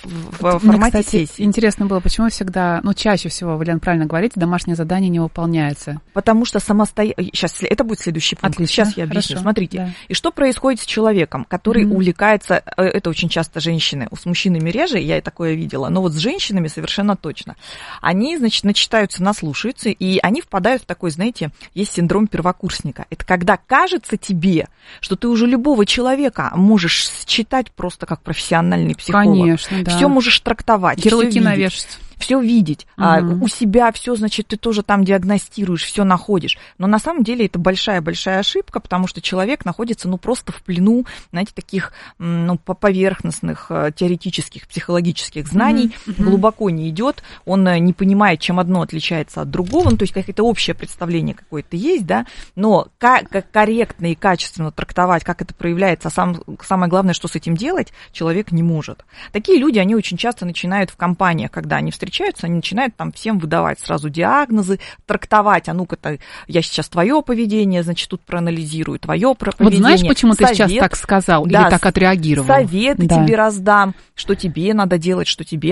J: в формате сессии.
A: Интересно было, почему всегда, чаще всего, вы, Лен, правильно говорите, домашнее задание не выполняется.
J: Потому что Сейчас, это будет следующий пункт.
A: Отлично.
J: Сейчас я объясню.
A: Хорошо.
J: Смотрите.
A: Да.
J: И что происходит с человеком, который увлекается, это очень часто женщины, с мужчинами реже, я и такое видела, но вот с женщинами совершенно точно. Они, значит, начитаются, наслушаются, и они впадают в такой, знаете, есть синдром первокурсника. Это когда кажется тебе, что ты уже любого человека можешь считать просто как профессиональный психолог.
A: Конечно, да.
J: Все можешь трактовать.
A: Ярлыки навешать.
J: Все видеть, у себя все, значит, ты тоже там диагностируешь, все находишь. Но на самом деле это большая-большая ошибка, потому что человек находится, просто в плену, знаете, таких, поверхностных теоретических, психологических знаний, глубоко не идет, он не понимает, чем одно отличается от другого, то есть какое-то общее представление какое-то есть, да, но как корректно и качественно трактовать, как это проявляется, самое главное, что с этим делать, человек не может. Такие люди, они очень часто начинают в компаниях, когда они встречаются, они начинают там всем выдавать сразу диагнозы, трактовать, ну-ка, я сейчас твое поведение, значит, тут проанализирую твое поведение.
A: Вот знаешь, почему ты сейчас так сказал или так отреагировал?
J: Советы тебе раздам, что тебе надо делать,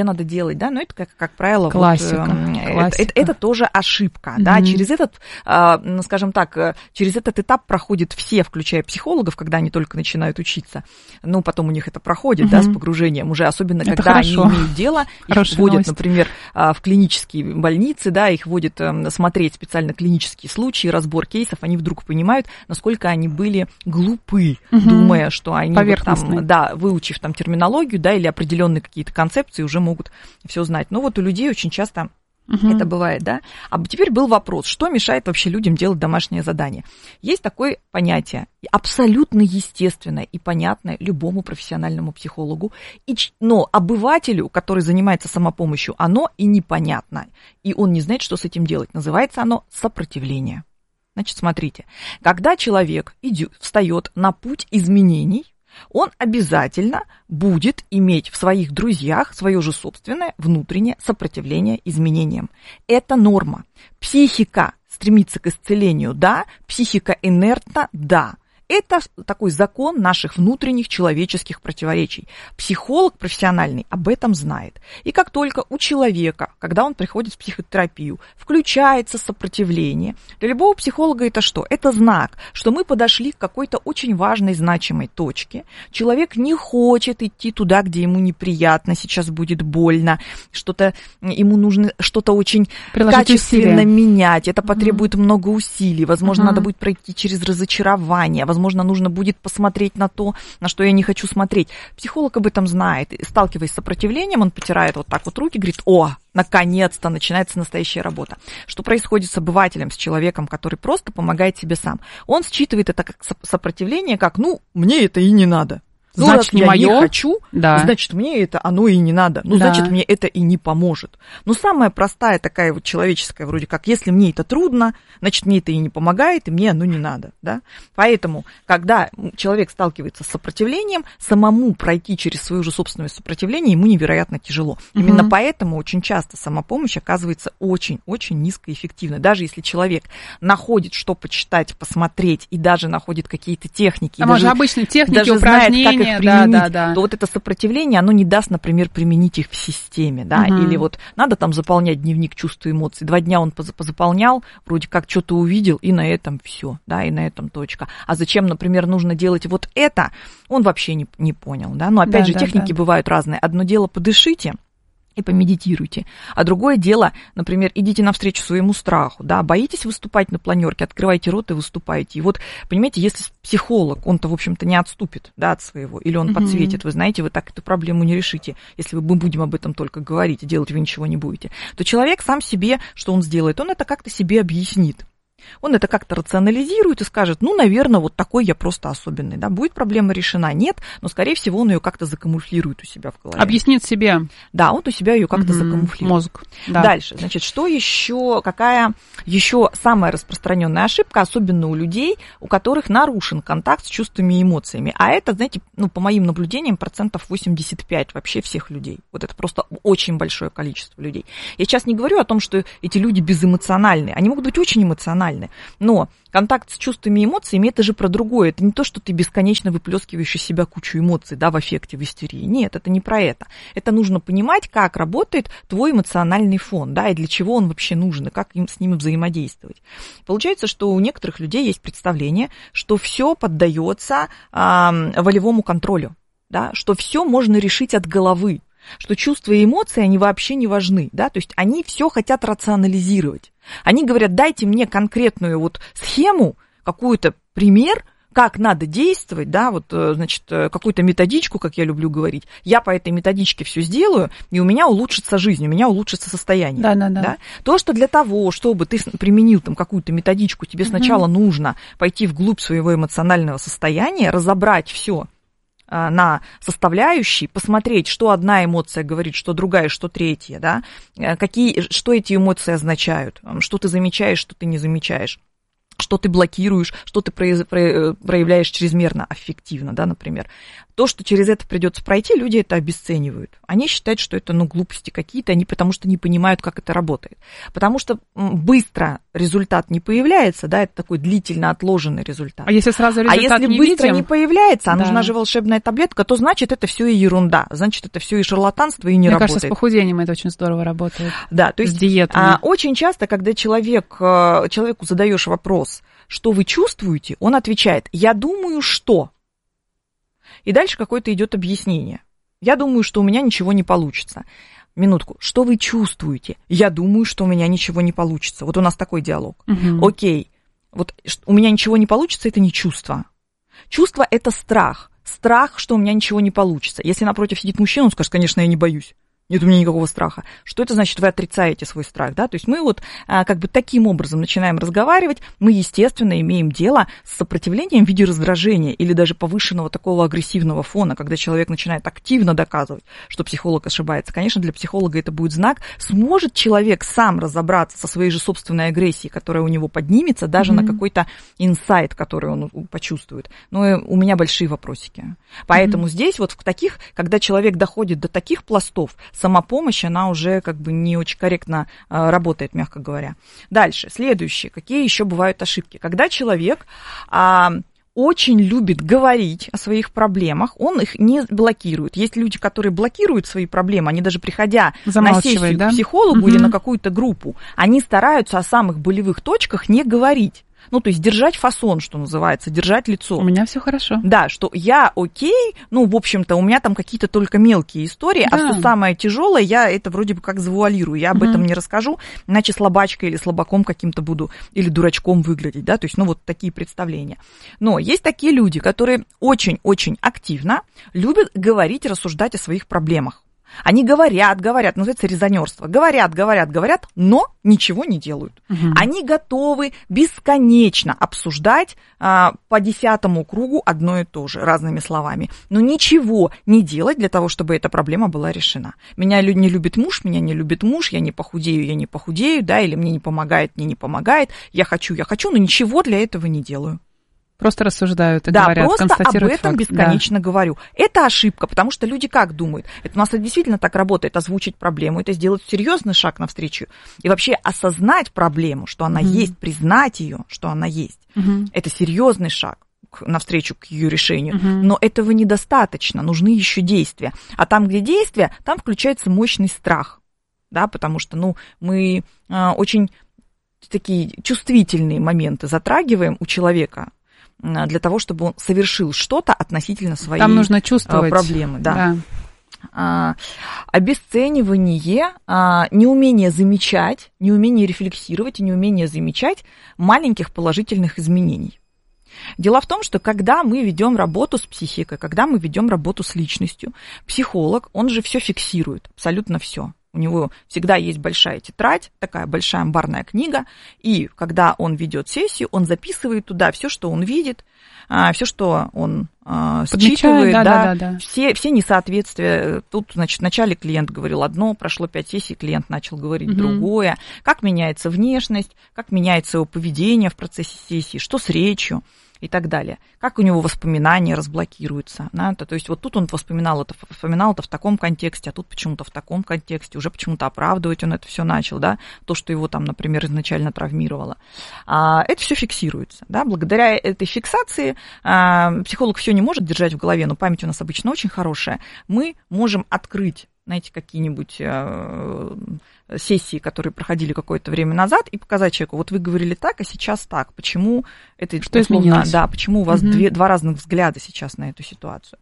J: да, но это, как правило,
A: классика.
J: Это тоже ошибка, да, через этот, скажем так, через этот этап проходят все, включая психологов, когда они только начинают учиться, потом у них это проходит, да, с погружением уже, особенно это когда они имеют дело, их вводят, например, в клинические больницы, да, их вводят смотреть специально клинические случаи, разбор кейсов, они вдруг понимают, насколько они были глупы, думая, что они выучив там терминологию, да, или определенные какие-то концепции, уже могут все знать. Но вот у людей очень часто это бывает, да. А теперь был вопрос, что мешает вообще людям делать домашнее задание? Есть такое понятие, абсолютно естественное и понятное любому профессиональному психологу, но обывателю, который занимается самопомощью, оно и непонятно, и он не знает, что с этим делать. Называется оно сопротивление. Значит, смотрите, когда человек встает на путь изменений, он обязательно будет иметь в своих друзьях свое же собственное внутреннее сопротивление изменениям. Это норма. Психика стремится к исцелению, да, психика инертна, да. Это такой закон наших внутренних человеческих противоречий. Психолог профессиональный об этом знает. И как только у человека, когда он приходит в психотерапию, включается сопротивление, для любого психолога это что? Это знак, что мы подошли к какой-то очень важной, значимой точке. Человек не хочет идти туда, где ему неприятно, сейчас будет больно, ему нужно что-то очень качественно менять. Это потребует много усилий. Возможно, надо будет пройти через разочарование. Возможно, нужно будет посмотреть на то, на что я не хочу смотреть. Психолог об этом знает. И, сталкиваясь с сопротивлением, он потирает вот так вот руки, говорит: о, наконец-то начинается настоящая работа. Что происходит с обывателем, с человеком, который просто помогает себе сам? Он считывает это как сопротивление, как, мне это и не надо.
A: Значит,
J: раз я не хочу,
A: да.
J: Значит, мне это оно и не надо. Значит, мне это и не поможет. Самая простая такая вот человеческая, вроде как, если мне это трудно, значит, мне это и не помогает, и мне оно не надо, да. Поэтому, когда человек сталкивается с сопротивлением, самому пройти через свое же собственное сопротивление ему невероятно тяжело. Именно поэтому очень часто самопомощь оказывается очень-очень низкоэффективной. Даже если человек находит, что почитать, посмотреть, и даже находит какие-то техники.
A: Обычно техники,
J: даже
A: упражнения,
J: знает, их применить, то вот это сопротивление, оно не даст, например, применить их в системе, да, или вот надо там заполнять дневник чувств и эмоций, 2 дня он позаполнял, вроде как что-то увидел, и на этом все, да, и на этом точка. А зачем, например, нужно делать вот это, он вообще не понял, да. Но опять же, техники бывают разные. Одно дело подышите и помедитируйте. А другое дело, например, идите навстречу своему страху, да, боитесь выступать на планерке, открывайте рот и выступайте. И вот, понимаете, если психолог, он-то, в общем-то, не отступит, да, от своего, или он подсветит, вы знаете, вы так эту проблему не решите, если мы будем об этом только говорить, и делать вы ничего не будете, то человек сам себе, что он сделает, он это как-то себе объяснит. Он это как-то рационализирует и скажет, ну, наверное, вот такой я просто особенный, да, будет проблема решена? Нет, но, скорее всего, он ее как-то закамуфлирует у себя в голове.
A: Объяснит себе.
J: Да, он у себя ее как-то закамуфлирует.
A: Мозг. Да.
J: Дальше, значит, что еще, какая еще самая распространенная ошибка, особенно у людей, у которых нарушен контакт с чувствами и эмоциями, а это, знаете, ну, по моим наблюдениям, 85% вообще всех людей. Вот это просто очень большое количество людей. Я сейчас не говорю о том, что эти люди безэмоциональные, они могут быть очень эмоциональны, но контакт с чувствами и эмоциями – это же про другое. Это не то, что ты бесконечно выплескиваешь из себя кучу эмоций, да, в аффекте, в истерии. Нет, это не про это. Это нужно понимать, как работает твой эмоциональный фон, да, и для чего он вообще нужен, и как с ним взаимодействовать. Получается, что у некоторых людей есть представление, что все поддается волевому контролю, да, что все можно решить от головы, что чувства и эмоции, они вообще не важны, да, то есть они все хотят рационализировать. Они говорят, дайте мне конкретную вот схему, какой-то пример, как надо действовать, да, вот, значит, какую-то методичку, как я люблю говорить, я по этой методичке все сделаю, и у меня улучшится жизнь, у меня улучшится состояние. Да? То, что для того, чтобы ты применил там какую-то методичку, тебе сначала нужно пойти вглубь своего эмоционального состояния, разобрать все на составляющие, посмотреть, что одна эмоция говорит, что другая, что третья, да, что эти эмоции означают, что ты замечаешь, что ты не замечаешь, что ты блокируешь, что ты проявляешь чрезмерно аффективно, да, например. То, что через это придется пройти, люди это обесценивают. Они считают, что это, глупости какие-то, потому что не понимают, как это работает. Потому что быстро результат не появляется, да, это такой длительно отложенный результат.
A: А если сразу результат
J: не быстро не появляется, а нужна же волшебная таблетка, то значит, это все и ерунда, значит, это все и шарлатанство, и не работает.
A: Мне кажется, с похудением это очень здорово работает.
J: Да, то есть
A: с диетами.
J: Очень часто, когда человеку задаешь вопрос, что вы чувствуете, он отвечает, я думаю, что... И дальше какое-то идет объяснение. Я думаю, что у меня ничего не получится. Минутку. Что вы чувствуете? Я думаю, что у меня ничего не получится. Вот у нас такой диалог. Окей. Вот у меня ничего не получится, это не чувство. Чувство – это страх. Страх, что у меня ничего не получится. Если напротив сидит мужчина, он скажет, конечно, я не боюсь. Нет у меня никакого страха. Что это значит? Вы отрицаете свой страх, да? То есть мы вот как бы таким образом начинаем разговаривать. Мы, естественно, имеем дело с сопротивлением в виде раздражения или даже повышенного такого агрессивного фона, когда человек начинает активно доказывать, что психолог ошибается. Конечно, для психолога это будет знак. Сможет человек сам разобраться со своей же собственной агрессией, которая у него поднимется, даже на какой-то инсайт, который он почувствует. Но у меня большие вопросики. Поэтому здесь вот в таких, когда человек доходит до таких пластов, самопомощь, она уже как бы не очень корректно работает, мягко говоря. Дальше, следующее. Какие еще бывают ошибки? Когда человек очень любит говорить о своих проблемах, он их не блокирует. Есть люди, которые блокируют свои проблемы, они даже приходя на сессию к психологу или на какую-то группу, они стараются о самых болевых точках не говорить. То есть держать фасон, что называется, держать лицо. У
A: меня все хорошо.
J: Да, что я окей, в общем-то, у меня там какие-то только мелкие истории, а что самое тяжелое, я это вроде бы как завуалирую, я об этом не расскажу, иначе слабачкой или слабаком каким-то буду, или дурачком выглядеть, да, то есть, вот такие представления. Но есть такие люди, которые очень-очень активно любят говорить, рассуждать о своих проблемах. Они говорят, называется резонерство. Говорят, но ничего не делают. Они готовы бесконечно обсуждать по 10-му кругу одно и то же, разными словами. Но ничего не делать для того, чтобы эта проблема была решена. Меня не любит муж, я не похудею, да, или мне не помогает, я хочу, но ничего для этого не делаю.
A: Просто рассуждают и говорят, констатируют факт.
J: Да, просто об этом бесконечно говорю. Это ошибка, потому что люди как думают? Это у нас действительно так работает, озвучить проблему, это сделать серьезный шаг навстречу. И вообще осознать проблему, что она есть, признать ее, что она есть. Это серьезный шаг. навстречу к ее решению, но этого недостаточно, нужны еще действия. А там, где действия, там включается мощный страх, да, потому что, мы очень такие чувствительные моменты затрагиваем у человека для того, чтобы он совершил что-то относительно своей
A: там нужно чувствовать
J: проблемы. Да. Обесценивание, неумение замечать, неумение рефлексировать и неумение замечать маленьких положительных изменений. Дело в том, что когда мы ведем работу с психикой, когда мы ведем работу с личностью, психолог, он же все фиксирует, абсолютно все. У него всегда есть большая тетрадь, такая большая амбарная книга, и когда он ведет сессию, он записывает туда все, что он видит, все, что он считывает, да. Все несоответствия. Тут, значит, вначале клиент говорил одно, прошло 5 сессий, клиент начал говорить другое. Как меняется внешность, как меняется его поведение в процессе сессии, что с речью и так далее. Как у него воспоминания разблокируются. Да? То есть вот тут он вспоминал это в таком контексте, а тут почему-то в таком контексте, уже почему-то оправдывать он это все начал, да? То, что его там, например, изначально травмировало. Это все фиксируется. Да? Благодаря этой фиксации психолог все не может держать в голове, но память у нас обычно очень хорошая. Мы можем открыть, знаете, какие-нибудь сессии, которые проходили какое-то время назад, и показать человеку, вот вы говорили так, а сейчас так. Почему это...
A: Что изменилось?
J: Да, почему у вас два разных взгляда сейчас на эту ситуацию.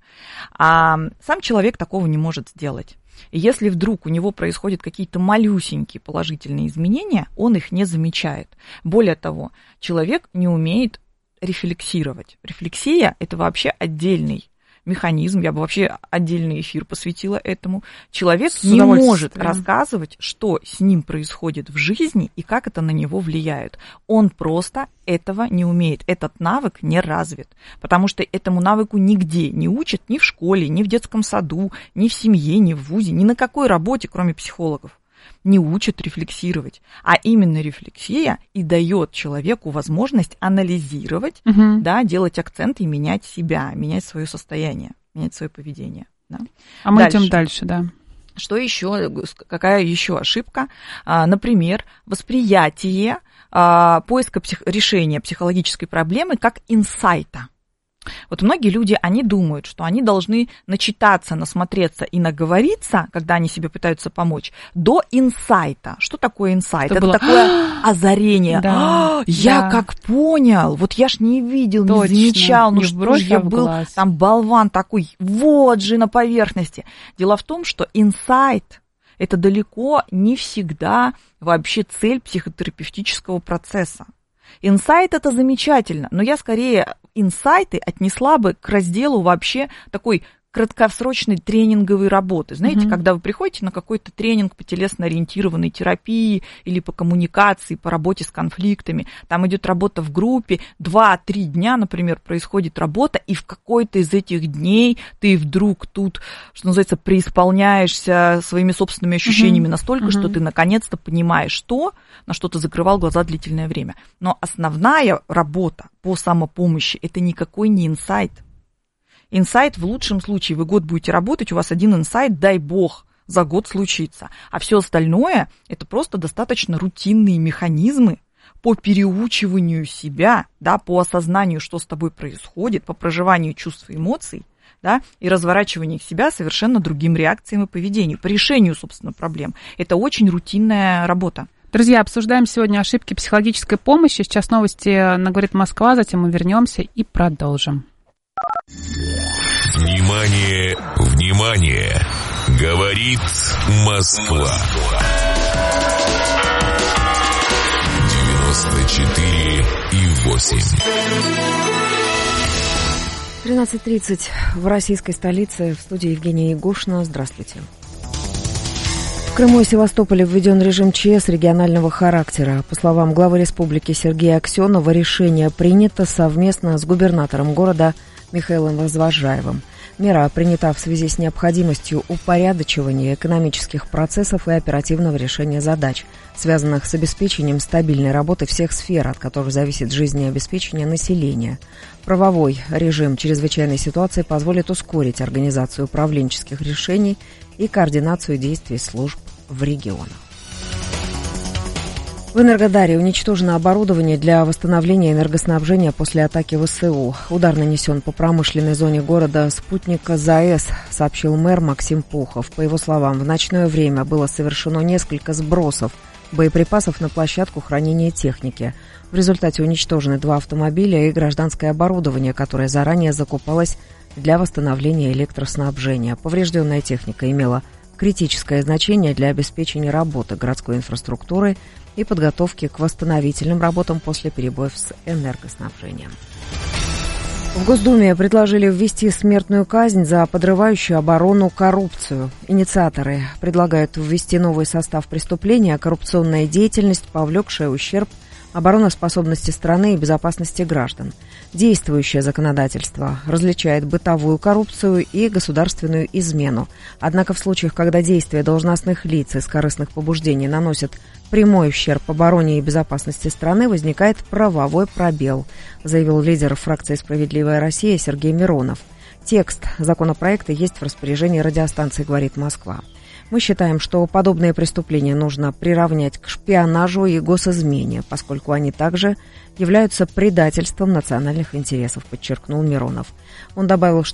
J: А сам человек такого не может сделать. И если вдруг у него происходят какие-то малюсенькие положительные изменения, он их не замечает. Более того, человек не умеет рефлексировать. Рефлексия – это вообще отдельный механизм, я бы вообще отдельный эфир посвятила этому. Человек не может рассказывать, что с ним происходит в жизни и как это на него влияет. Он просто этого не умеет. Этот навык не развит, потому что этому навыку нигде не учат, ни в школе, ни в детском саду, ни в семье, ни в вузе, ни на какой работе, кроме психологов. Не учат рефлексировать, а именно рефлексия и дает человеку возможность анализировать, да, делать акценты и менять себя, менять свое состояние, менять свое поведение. Да.
A: А мы идем дальше, да.
J: Что еще? Какая еще ошибка? Например, восприятие поиска решения психологической проблемы как инсайта. Вот многие люди, они думают, что они должны начитаться, насмотреться и наговориться, когда они себе пытаются помочь, до инсайта. Что такое инсайт? Это такое озарение.
A: Да,
J: я как понял, вот я ж не видел, не замечал, ну что ж я был там болван такой, вот же на поверхности. Дело в том, что инсайт – это далеко не всегда вообще цель психотерапевтического процесса. Инсайт – это замечательно, но я скорее инсайты отнесла бы к разделу вообще такой краткосрочной тренинговой работы. Знаете, когда вы приходите на какой-то тренинг по телесно-ориентированной терапии или по коммуникации, по работе с конфликтами, там идет работа в группе, 2-3 дня, например, происходит работа, и в какой-то из этих дней ты вдруг тут, что называется, преисполняешься своими собственными ощущениями настолько, что ты наконец-то понимаешь то, на что ты закрывал глаза длительное время. Но основная работа по самопомощи – это никакой не инсайт. Инсайт в лучшем случае, вы год будете работать, у вас один инсайт, дай бог, за год случится. А все остальное – это просто достаточно рутинные механизмы по переучиванию себя, да, по осознанию, что с тобой происходит, по проживанию чувств и эмоций, да, и разворачиванию себя совершенно другим реакциям и поведению, по решению, собственно, проблем. Это очень рутинная работа.
A: Друзья, обсуждаем сегодня ошибки психологической помощи. Сейчас новости на «Говорит Москва», затем мы вернемся и продолжим.
C: Внимание, внимание! Говорит Москва. 94,8.
D: 13:30 в российской столице. В студии Евгения Ягушина. Здравствуйте. В Крыму и Севастополе введен режим ЧС регионального характера. По словам главы республики Сергея Аксенова, решение принято совместно с губернатором города Михаилом Развозжаевым. Мера принята в связи с необходимостью упорядочивания экономических процессов и оперативного решения задач, связанных с обеспечением стабильной работы всех сфер, от которых зависит жизнеобеспечение населения. Правовой режим чрезвычайной ситуации позволит ускорить организацию управленческих решений и координацию действий служб в регионах. В В Энергодаре уничтожено оборудование для восстановления энергоснабжения после атаки ВСУ. Удар нанесен по промышленной зоне города спутника ЗАЭС, сообщил мэр Максим Пухов. По его словам, в ночное время было совершено несколько сбросов боеприпасов на площадку хранения техники. В результате уничтожены 2 автомобиля и гражданское оборудование, которое заранее закупалось для восстановления электроснабжения. Поврежденная техника имела критическое значение для обеспечения работы городской инфраструктуры и подготовки к восстановительным работам после перебоев с энергоснабжением. В Госдуме предложили ввести смертную казнь за подрывающую оборону коррупцию. Инициаторы предлагают ввести новый состав преступления «Коррупционная деятельность, повлекшая ущерб обороноспособности страны и безопасности граждан». Действующее законодательство различает бытовую коррупцию и государственную измену. Однако в случаях, когда действия должностных лиц из корыстных побуждений наносят прямой ущерб обороне и безопасности страны, возникает правовой пробел, заявил лидер фракции «Справедливая Россия» Сергей Миронов. Текст законопроекта есть в распоряжении радиостанции «Говорит Москва». Мы считаем, что подобные преступления нужно приравнять к шпионажу и госизмене, поскольку они также являются предательством национальных интересов, подчеркнул Миронов. Он добавил, что